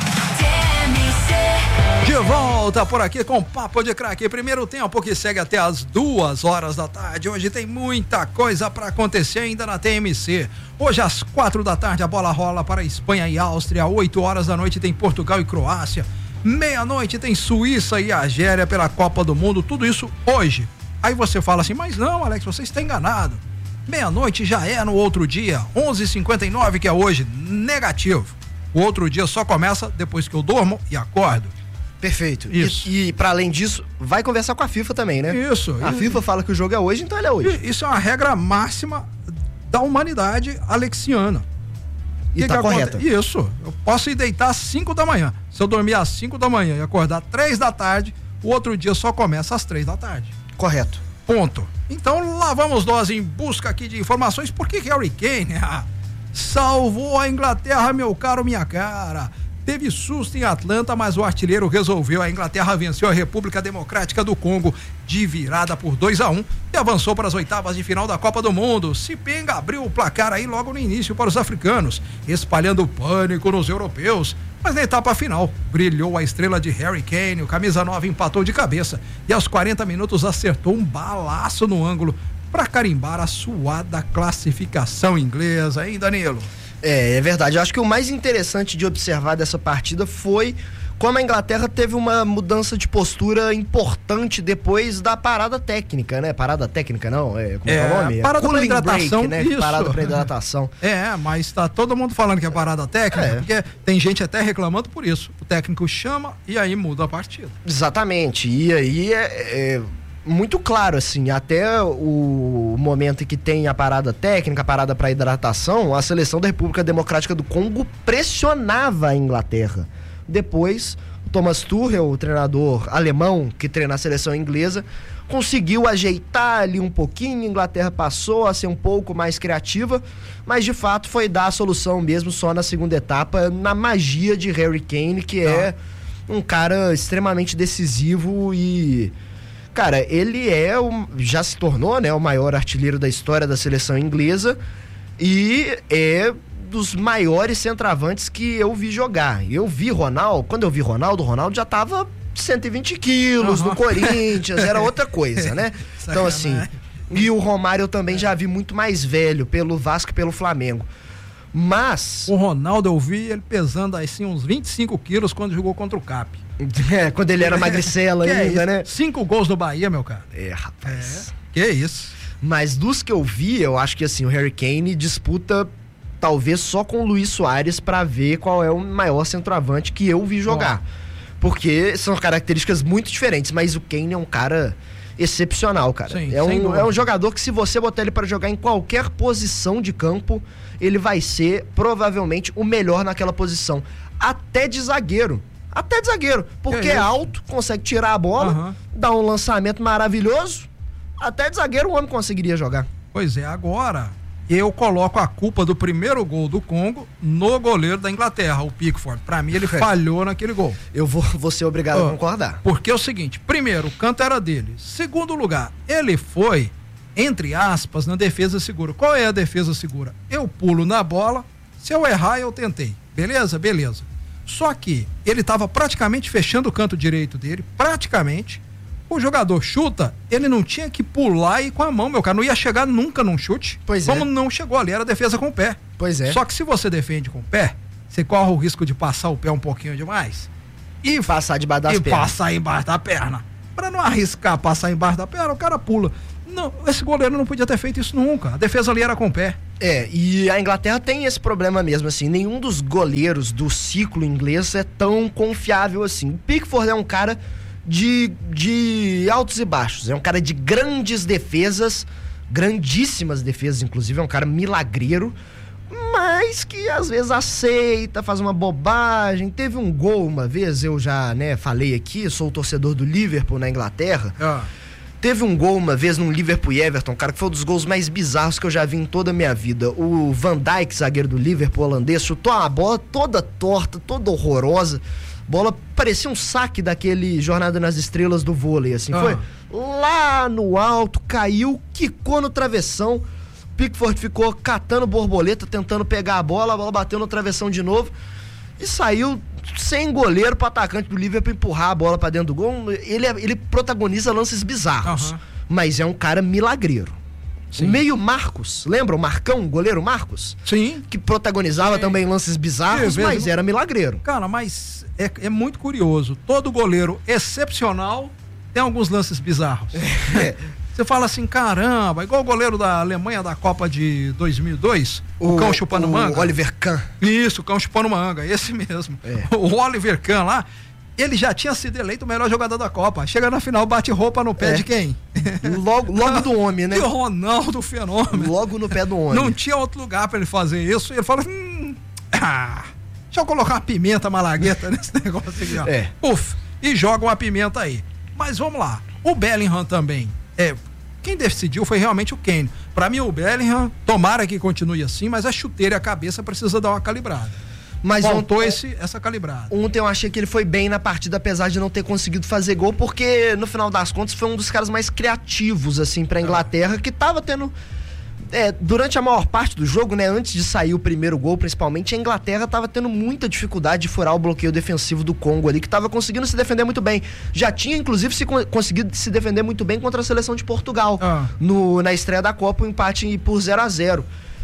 De volta por aqui com Papo de Craque, primeiro tempo que segue até as 2h da tarde. Hoje tem muita coisa para acontecer ainda na TMC. Hoje às 4 da tarde a bola rola para Espanha e Áustria. 8h da noite tem Portugal e Croácia. Meia-noite tem Suíça e Argélia pela Copa do Mundo. Tudo isso hoje. Aí você fala assim, mas não, Alex, você está enganado. Meia-noite já é no outro dia, 11h59 que é hoje, negativo. O outro dia só começa depois que eu durmo e acordo. Perfeito. Isso. E para além disso, vai conversar com a FIFA também, né? Isso. A FIFA fala que o jogo é hoje, então ele é hoje. Isso é uma regra máxima da humanidade alexiana. E tá correto. Isso. Eu posso ir deitar às 5 da manhã. Se eu dormir às 5 da manhã e acordar 3 da tarde, o outro dia só começa às 3 da tarde. Correto. Ponto. Então lá vamos nós em busca aqui de informações. Por que Harry Kane salvou a Inglaterra, meu caro, minha cara? Teve susto em Atlanta, mas o artilheiro resolveu. A Inglaterra venceu a República Democrática do Congo de virada por 2-1 e avançou para as oitavas de final da Copa do Mundo. Sipenga abriu o placar aí logo no início para os africanos, espalhando pânico nos europeus. Mas na etapa final, brilhou a estrela de Harry Kane, o camisa 9 empatou de cabeça e aos 40 minutos acertou um balaço no ângulo para carimbar a suada classificação inglesa, hein, Danilo? É verdade. Eu acho que o mais interessante de observar dessa partida foi como a Inglaterra teve uma mudança de postura importante depois da parada técnica, né? Parada técnica não, como é o nome? Parada para hidratação, break, né? Isso. Parada para hidratação. Mas tá todo mundo falando que é parada técnica, porque tem gente até reclamando por isso. O técnico chama e aí muda a partida. Exatamente. E aí é muito claro, assim, até o momento em que tem a parada técnica, a parada para hidratação, a seleção da República Democrática do Congo pressionava a Inglaterra. Depois, o Thomas Tuchel, o treinador alemão que treina a seleção inglesa, conseguiu ajeitar ali um pouquinho, a Inglaterra passou a ser um pouco mais criativa, mas de fato foi dar a solução mesmo só na segunda etapa, na magia de Harry Kane, que é um cara extremamente decisivo e... Cara, ele já se tornou, né, o maior artilheiro da história da seleção inglesa e é dos maiores centroavantes que eu vi jogar. Eu vi Ronaldo, quando eu vi Ronaldo já tava 120 quilos no Corinthians, era outra coisa, né? Então, assim, e o Romário eu também já vi muito mais velho pelo Vasco e pelo Flamengo. Mas... O Ronaldo eu vi ele pesando assim uns 25 quilos quando jogou contra o Cap. Quando ele era magricela ainda, né? 5 gols no Bahia, meu cara. Rapaz. Que isso. Mas dos que eu vi, eu acho que assim, o Harry Kane disputa talvez só com o Luis Soares pra ver qual é o maior centroavante que eu vi jogar. Porque são características muito diferentes, mas o Kane é um cara excepcional, cara. Sim, é um jogador que se você botar ele para jogar em qualquer posição de campo, ele vai ser provavelmente o melhor naquela posição. Até de zagueiro. Porque é alto, consegue tirar a bola, dá um lançamento maravilhoso. Até de zagueiro o homem conseguiria jogar. Pois é, agora eu coloco a culpa do primeiro gol do Congo no goleiro da Inglaterra, o Pickford. Pra mim, ele falhou naquele gol. Eu vou ser obrigado a concordar. Porque é o seguinte, primeiro, o canto era dele. Segundo lugar, ele foi, entre aspas, na defesa segura. Qual é a defesa segura? Eu pulo na bola, se eu errar, eu tentei. Beleza? Beleza. Só que ele estava praticamente fechando o canto direito dele, praticamente. O jogador chuta, ele não tinha que pular e ir com a mão, meu cara. Não ia chegar nunca num chute. Pois como não chegou ali, era defesa com o pé. Pois é. Só que se você defende com o pé, você corre o risco de passar o pé um pouquinho demais. E passar debaixo das pernas. E passar embaixo da perna. Pra não arriscar passar embaixo da perna, o cara pula. Não, esse goleiro não podia ter feito isso nunca. A defesa ali era com o pé. E a Inglaterra tem esse problema mesmo, assim. Nenhum dos goleiros do ciclo inglês é tão confiável assim. O Pickford é um cara de altos e baixos. É um cara de grandes defesas, grandíssimas defesas, inclusive. É um cara milagreiro, mas que às vezes aceita, faz uma bobagem. Teve um gol uma vez, eu já falei aqui, sou o torcedor do Liverpool na Inglaterra. Teve um gol uma vez num Liverpool e Everton, cara, que foi um dos gols mais bizarros que eu já vi em toda a minha vida. O Van Dijk, zagueiro do Liverpool holandês, chutou uma bola toda torta, toda horrorosa. Bola parecia um saque daquele Jornada nas Estrelas do vôlei, assim. Foi lá no alto, caiu, quicou no travessão. Pickford ficou catando borboleta, tentando pegar a bola bateu no travessão de novo e saiu sem goleiro pro atacante do Liverpool empurrar a bola pra dentro do gol. Ele protagoniza lances bizarros, mas é um cara milagreiro. Sim. Meio Marcos, lembra o Marcão, goleiro Marcos? Sim. Que protagonizava também lances bizarros, mas era milagreiro. Cara, mas é muito curioso. Todo goleiro excepcional tem alguns lances bizarros. Você fala assim, caramba, igual o goleiro da Alemanha da Copa de 2002, o cão chupando manga. O Oliver Kahn. Isso, o cão chupando manga, esse mesmo. O Oliver Kahn lá, ele já tinha sido eleito o melhor jogador da Copa. Chega na final, bate roupa no pé de quem? Logo do homem, né? Do Ronaldo Fenômeno. Logo no pé do homem. Não tinha outro lugar pra ele fazer isso. Ele fala, deixa eu colocar uma pimenta malagueta nesse negócio aqui, ó. Puf, e joga uma pimenta aí. Mas vamos lá, o Bellingham também. Quem decidiu foi realmente o Kane. Pra mim, o Bellingham, tomara que continue assim, mas a chuteira e a cabeça precisa dar uma calibrada. Mas faltou essa calibrada. Ontem eu achei que ele foi bem na partida, apesar de não ter conseguido fazer gol, porque no final das contas foi um dos caras mais criativos, assim, pra Inglaterra, que tava tendo... durante a maior parte do jogo, antes de sair o primeiro gol, principalmente, a Inglaterra tava tendo muita dificuldade de furar o bloqueio defensivo do Congo ali, que tava conseguindo se defender muito bem. Já tinha, inclusive, conseguido se defender muito bem contra a seleção de Portugal, na estreia da Copa, um empate por 0-0.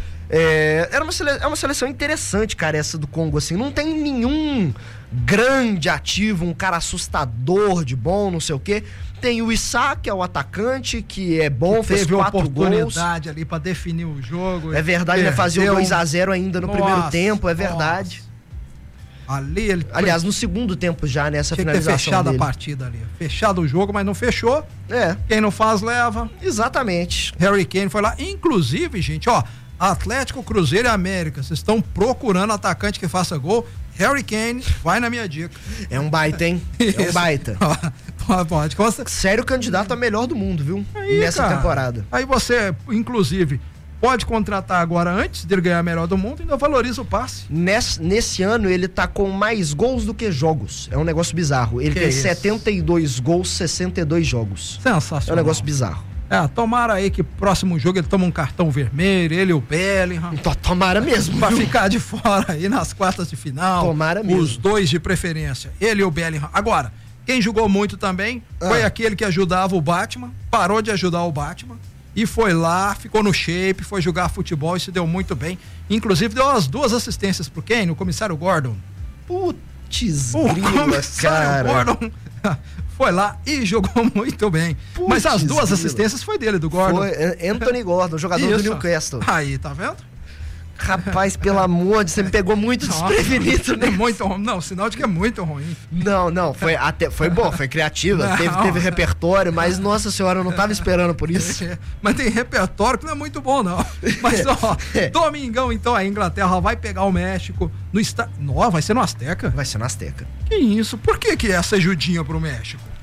É uma seleção interessante, cara, essa do Congo, assim. Não tem nenhum grande ativo, um cara assustador de bom, não sei o quê. Tem o Issa, que é o atacante, que é bom, que fez 4 gols. Teve oportunidade ali pra definir o jogo. É verdade, ele fazia o 2-0 ainda no primeiro tempo, é verdade. Ali aliás, no segundo tempo já, nessa finalização ter fechado dele. A partida ali. Fechado o jogo, mas não fechou. Quem não faz, leva. Exatamente. Harry Kane foi lá. Inclusive, gente, Atlético, Cruzeiro e América, vocês estão procurando atacante que faça gol. Harry Kane, vai na minha dica. É um baita, hein? É um baita. Pode. Sério candidato a melhor do mundo, viu? Nessa temporada. Aí você, inclusive, pode contratar agora antes dele ganhar melhor do mundo e ainda valoriza o passe. Nesse ano ele tá com mais gols do que jogos. É um negócio bizarro. Ele tem 72 gols, 62 jogos. Sensacional. É um negócio bizarro. Tomara aí que próximo jogo ele toma um cartão vermelho, ele e o Bellingham. Tomara mesmo. Pra ficar de fora aí nas quartas de final. Tomara mesmo. Os dois de preferência, ele e o Bellingham. Agora, quem jogou muito também foi aquele que ajudava o Batman, parou de ajudar o Batman e foi lá, ficou no shape, foi jogar futebol e se deu muito bem. Inclusive deu as 2 assistências pro Kane, o comissário Gordon. Putz, o comissário Gordon foi lá e jogou muito bem. Mas as 2 assistências foi dele, do Gordon. Foi Anthony Gordon, jogador do Newcastle. Aí, tá vendo? Rapaz, pelo amor de Deus, você me pegou muito desprevenido, né? Muito ruim. Não, sinal de que é muito ruim. Não, foi bom, foi criativa, teve repertório, mas nossa senhora, eu não tava esperando por isso. Mas tem repertório que não é muito bom, não. Mas, domingão, então, a Inglaterra vai pegar o México no vai ser no Azteca? Vai ser no Azteca. Que isso? Por que é essa ajudinha pro México?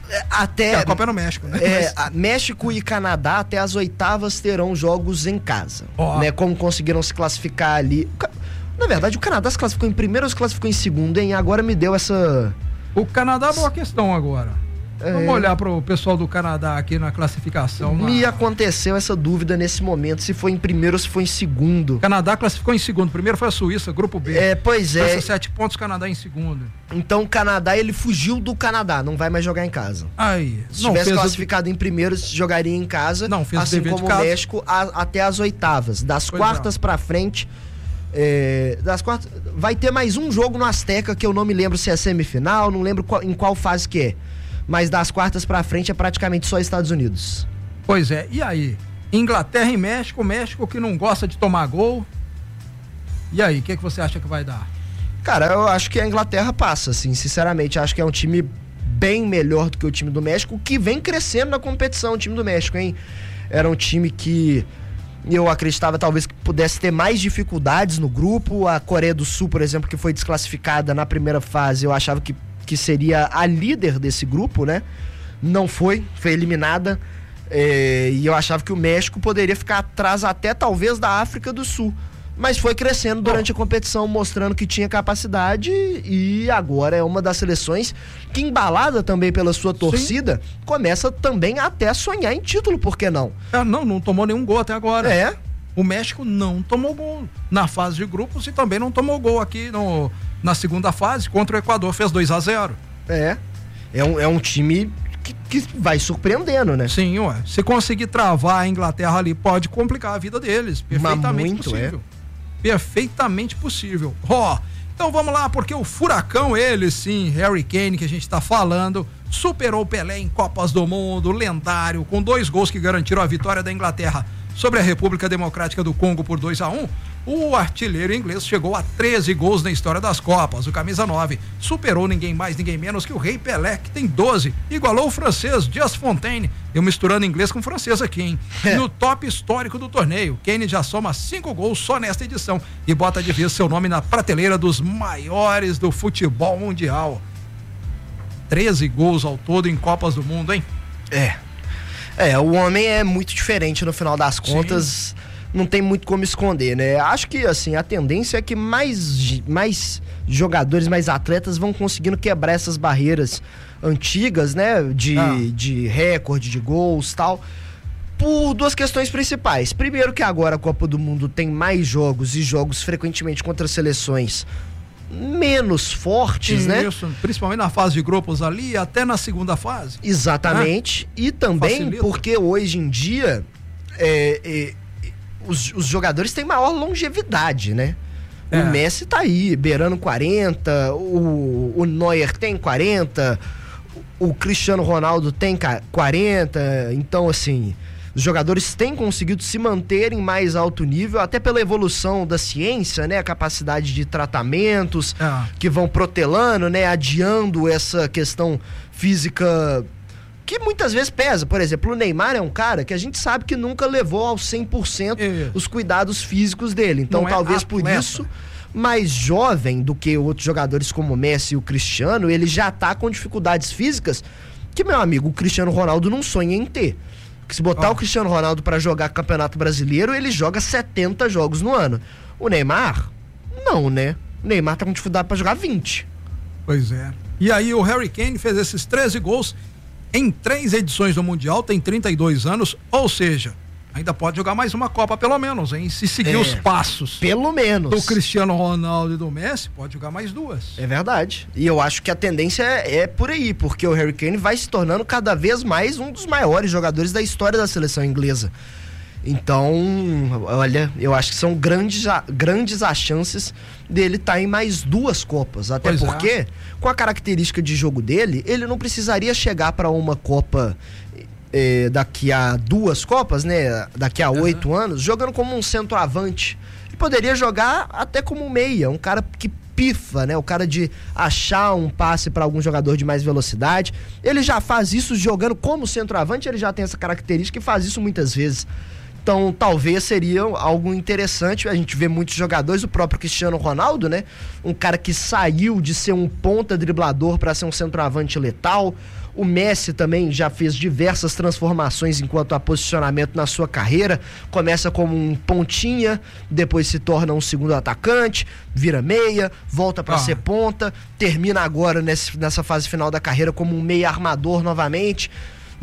A Copa é no México, né? México e Canadá até as oitavas terão jogos em casa. Né? Como conseguiram se classificar ali. Na verdade, o Canadá se classificou em primeiro ou se classificou em segundo, hein? Agora me deu essa... O Canadá é boa questão agora. Vamos olhar pro pessoal do Canadá aqui na classificação. Me aconteceu essa dúvida nesse momento, se foi em primeiro ou se foi em segundo. O Canadá classificou em segundo. Primeiro foi a Suíça, grupo B. Pois é. 7 pontos, Canadá em segundo. Então o Canadá, ele fugiu do Canadá, não vai mais jogar em casa. Aí. Se tivesse classificado em primeiro, jogaria em casa. Não, fez assim como o México, até as oitavas. Das quartas pra frente... das quartas, vai ter mais um jogo no Azteca, que eu não me lembro se é semifinal, não lembro em qual fase que é. Mas das quartas pra frente é praticamente só Estados Unidos. Pois é, e aí? Inglaterra e México, México que não gosta de tomar gol. E aí, o que você acha que vai dar? Cara, eu acho que a Inglaterra passa, assim, sinceramente. Acho que é um time bem melhor do que o time do México, que vem crescendo na competição, o time do México, hein? Era um time que eu acreditava talvez que pudesse ter mais dificuldades no grupo. A Coreia do Sul, por exemplo, que foi desclassificada na primeira fase, eu achava que seria a líder desse grupo, né? Não foi eliminada. E eu achava que o México poderia ficar atrás até talvez da África do Sul. Mas foi crescendo durante a competição, mostrando que tinha capacidade, e agora é uma das seleções que, embalada também pela sua torcida, começa também até a sonhar em título, por que não? Não tomou nenhum gol até agora. O México não tomou gol na fase de grupos e também não tomou gol aqui na segunda fase, contra o Equador, fez 2-0. É um time que vai surpreendendo, né? Sim, se conseguir travar a Inglaterra ali, pode complicar a vida deles, perfeitamente possível. Perfeitamente possível. Então vamos lá, porque o furacão, ele sim, Harry Kane, que a gente tá falando, superou o Pelé em Copas do Mundo, lendário, com 2 gols que garantiram a vitória da Inglaterra sobre a República Democrática do Congo por 2-1. O artilheiro inglês chegou a 13 gols na história das Copas. O camisa 9 superou ninguém mais, ninguém menos que o Rei Pelé, que tem 12. Igualou o francês Just Fontaine. Eu misturando inglês com francês aqui, hein? No top histórico do torneio, Kane já soma 5 gols só nesta edição e bota de vez seu nome na prateleira dos maiores do futebol mundial. 13 gols ao todo em Copas do Mundo, hein? O homem é muito diferente no final das contas. Sim. Não tem muito como esconder, né? Acho que, assim, a tendência é que mais jogadores, mais atletas vão conseguindo quebrar essas barreiras antigas, né? De recorde, de gols e tal, por 2 questões principais. Primeiro, que agora a Copa do Mundo tem mais jogos, e jogos frequentemente contra seleções menos fortes, né? Isso, principalmente na fase de grupos ali, até na segunda fase. Exatamente. E também facilita, porque hoje em dia os jogadores têm maior longevidade, né? O Messi tá aí, beirando 40, o Neuer tem 40, o Cristiano Ronaldo tem 40, então assim, os jogadores têm conseguido se manter em mais alto nível, até pela evolução da ciência, né? A capacidade de tratamentos que vão protelando, né? Adiando essa questão física que muitas vezes pesa. Por exemplo, o Neymar é um cara que a gente sabe que nunca levou ao 100% os cuidados físicos dele. Então, talvez por isso, mais jovem do que outros jogadores como o Messi e o Cristiano, ele já tá com dificuldades físicas que, meu amigo, o Cristiano Ronaldo não sonha em ter. Porque se botar o Cristiano Ronaldo para jogar Campeonato Brasileiro, ele joga 70 jogos no ano. O Neymar, não, né? O Neymar tá com dificuldade para jogar 20. Pois é. E aí o Harry Kane fez esses 13 gols em 3 edições do Mundial, tem 32 anos, ou seja, ainda pode jogar mais uma Copa pelo menos, hein? Se seguir os passos. Pelo menos. Do Cristiano Ronaldo e do Messi, pode jogar mais 2. É verdade. E eu acho que a tendência é por aí, porque o Harry Kane vai se tornando cada vez mais um dos maiores jogadores da história da seleção inglesa. Então, olha, eu acho que são grandes as chances dele estar em mais 2 Copas. Até porque, com a característica de jogo dele, ele não precisaria chegar para uma Copa daqui a 2 Copas, né? Daqui a 8 anos, jogando como um centroavante. Ele poderia jogar até como um meia, um cara que pifa, né? O cara de achar um passe para algum jogador de mais velocidade. Ele já faz isso jogando como centroavante, ele já tem essa característica e faz isso muitas vezes. Então, talvez seria algo interessante. A gente vê muitos jogadores, o próprio Cristiano Ronaldo, né? Um cara que saiu de ser um ponta driblador para ser um centroavante letal. O Messi também já fez diversas transformações enquanto a posicionamento na sua carreira. Começa como um pontinha, depois se torna um segundo atacante, vira meia, volta para ser ponta, termina agora nessa fase final da carreira como um meia armador novamente.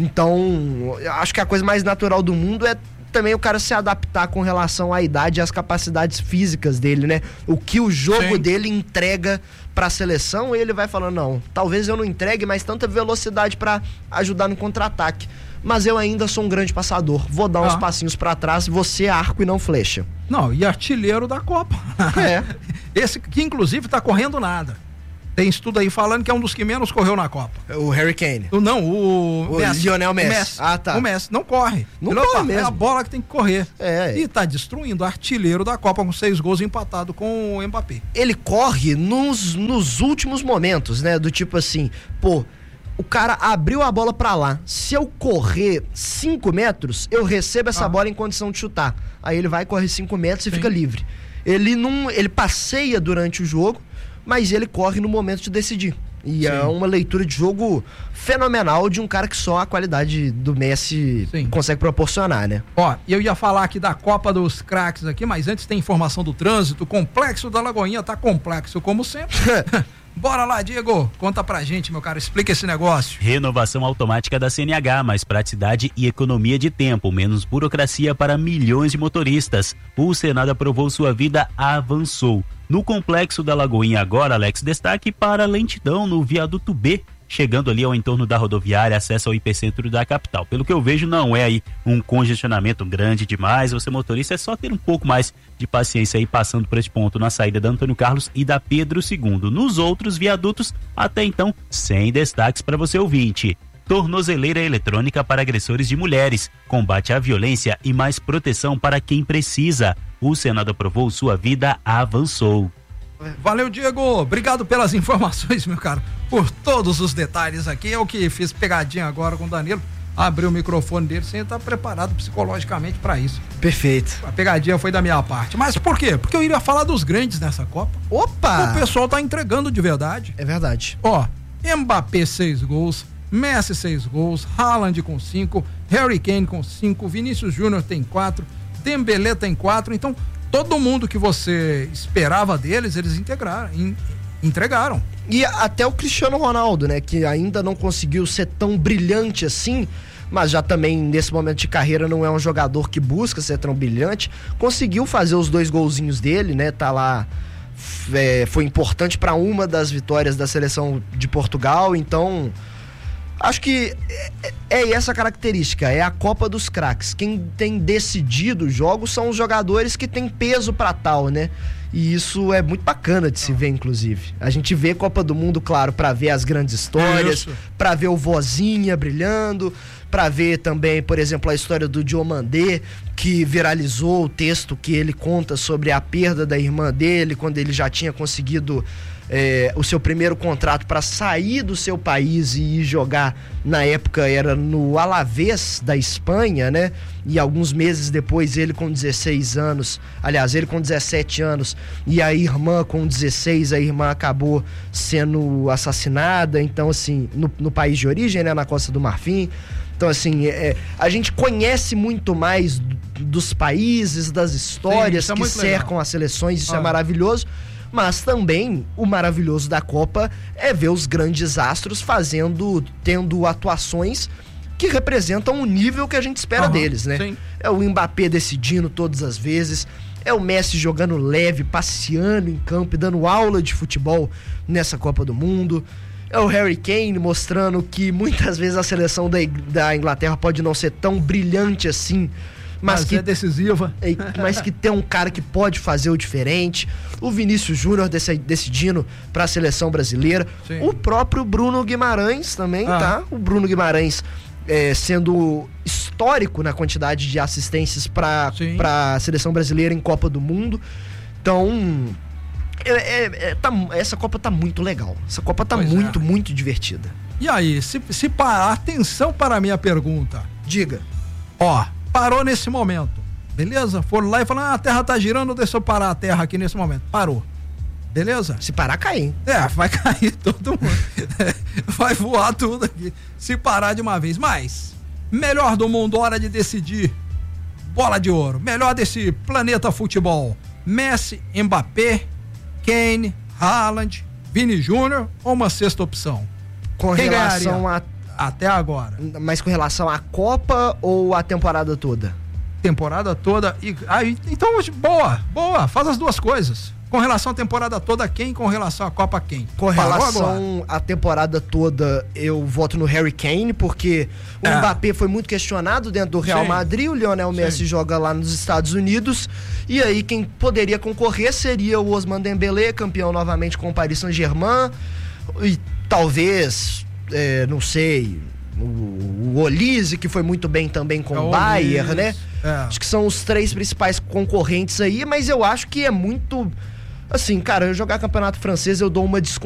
Então, acho que a coisa mais natural do mundo é também o cara se adaptar com relação à idade e às capacidades físicas dele, né? O que o jogo dele entrega pra seleção, ele vai falando, não, talvez eu não entregue mais tanta velocidade pra ajudar no contra-ataque, mas eu ainda sou um grande passador, vou dar uns passinhos pra trás, você arco e não flecha. Não, e artilheiro da Copa. Esse que inclusive tá correndo nada. Tem estudo aí falando que é um dos que menos correu na Copa. O Harry Kane. Não, o Messi. Lionel Messi. O Messi não corre. Não corre mesmo. É a bola que tem que correr. E tá destruindo o artilheiro da Copa com 6 gols empatado com o Mbappé. Ele corre nos últimos momentos, né? Do tipo assim, pô, o cara abriu a bola pra lá. Se eu correr 5 metros, eu recebo essa bola em condição de chutar. Aí ele vai, corre 5 metros e fica livre. Ele passeia durante o jogo, mas ele corre no momento de decidir. E é uma leitura de jogo fenomenal de um cara que só a qualidade do Messi consegue proporcionar, né? Ó, eu ia falar aqui da Copa dos Craques aqui, mas antes tem informação do trânsito. O Complexo da Lagoinha tá complexo como sempre. Bora lá, Diego, conta pra gente, meu cara, explica esse negócio. Renovação automática da CNH, mais praticidade e economia de tempo, menos burocracia para milhões de motoristas. O Senado aprovou, Sua Vida Avançou. No Complexo da Lagoinha agora, Alex, destaque para a lentidão no viaduto B, chegando ali ao entorno da rodoviária, acesso ao hipercentro da capital. Pelo que eu vejo, não é aí um congestionamento grande demais. Você, motorista, é só ter um pouco mais de paciência aí passando por esse ponto na saída da Antônio Carlos e da Pedro II. Nos outros viadutos, até então, sem destaques para você, ouvinte. Tornozeleira eletrônica para agressores de mulheres, combate à violência e mais proteção para quem precisa. O Senado aprovou, Sua Vida Avançou. Valeu, Diego, obrigado pelas informações, meu cara, por todos os detalhes aqui. Eu que fiz pegadinha agora com o Danilo, abri o microfone dele sem estar preparado psicologicamente para isso. Perfeito. A pegadinha foi da minha parte. Mas por quê? Porque eu iria falar dos grandes nessa Copa. Opa! O pessoal tá entregando de verdade. É verdade. Ó, Mbappé 6 gols, Messi 6 gols, Haaland com 5, Harry Kane com 5, Vinícius Júnior tem 4, Dembélé tem 4, então todo mundo que você esperava deles, eles entregaram. E até o Cristiano Ronaldo, né, que ainda não conseguiu ser tão brilhante assim, mas já também nesse momento de carreira não é um jogador que busca ser tão brilhante, conseguiu fazer os 2 golzinhos dele, né, tá lá, foi importante para uma das vitórias da seleção de Portugal, então acho que é essa característica, é a Copa dos Craques. Quem tem decidido os jogos são os jogadores que têm peso pra tal, né? E isso é muito bacana de se ver, inclusive. A gente vê Copa do Mundo, claro, pra ver as grandes histórias, pra ver o Vozinha brilhando, pra ver também, por exemplo, a história do Diomandé, que viralizou o texto que ele conta sobre a perda da irmã dele, quando ele já tinha conseguido o seu primeiro contrato para sair do seu país e ir jogar, na época era no Alavés da Espanha, né? E alguns meses depois ele com 16 anos, aliás, ele com 17 anos e a irmã com 16, a irmã acabou sendo assassinada, então assim, no país de origem, né? Na Costa do Marfim. Então assim, a gente conhece muito mais dos países, das histórias que cercam as seleções, isso é maravilhoso. Mas também o maravilhoso da Copa é ver os grandes astros tendo atuações que representam o nível que a gente espera deles, né? Sim. É o Mbappé decidindo todas as vezes, é o Messi jogando leve, passeando em campo e dando aula de futebol nessa Copa do Mundo. É o Harry Kane mostrando que muitas vezes a seleção da Inglaterra pode não ser tão brilhante assim, mas que é decisiva. Mas que tem um cara que pode fazer o diferente. O Vinícius Júnior decidindo para a seleção brasileira. Sim. O próprio Bruno Guimarães também, tá? O Bruno Guimarães sendo histórico na quantidade de assistências para a seleção brasileira em Copa do Mundo. Então, essa Copa tá muito legal. Essa Copa tá muito divertida. E aí, se parar, atenção para a minha pergunta. Diga. Ó, parou nesse momento. Beleza? Foram lá e falaram, a terra tá girando, deixa eu parar a terra aqui nesse momento. Parou. Beleza? Se parar, cai, hein? Vai cair todo mundo. Vai voar tudo aqui. Se parar de uma vez. Mas, melhor do mundo, hora de decidir. Bola de ouro. Melhor desse planeta futebol. Messi, Mbappé, Kane, Haaland, Vini Júnior ou uma sexta opção? Com Quem relação ganharia? Até agora. Mas com relação à Copa ou à temporada toda? Temporada toda. Então, boa. Faz as duas coisas. Com relação à temporada toda, quem? Com relação à Copa, quem? Com relação à temporada toda, eu voto no Harry Kane, porque o Mbappé foi muito questionado dentro do Real Madrid, o Lionel Messi joga lá nos Estados Unidos, e aí quem poderia concorrer seria o Ousmane Dembélé, campeão novamente com o Paris Saint-Germain, e talvez, não sei, o Olise, que foi muito bem também com o Bayern, né? Acho que são os 3 principais concorrentes aí, mas eu acho que é muito... Assim, cara, eu jogar campeonato francês eu dou uma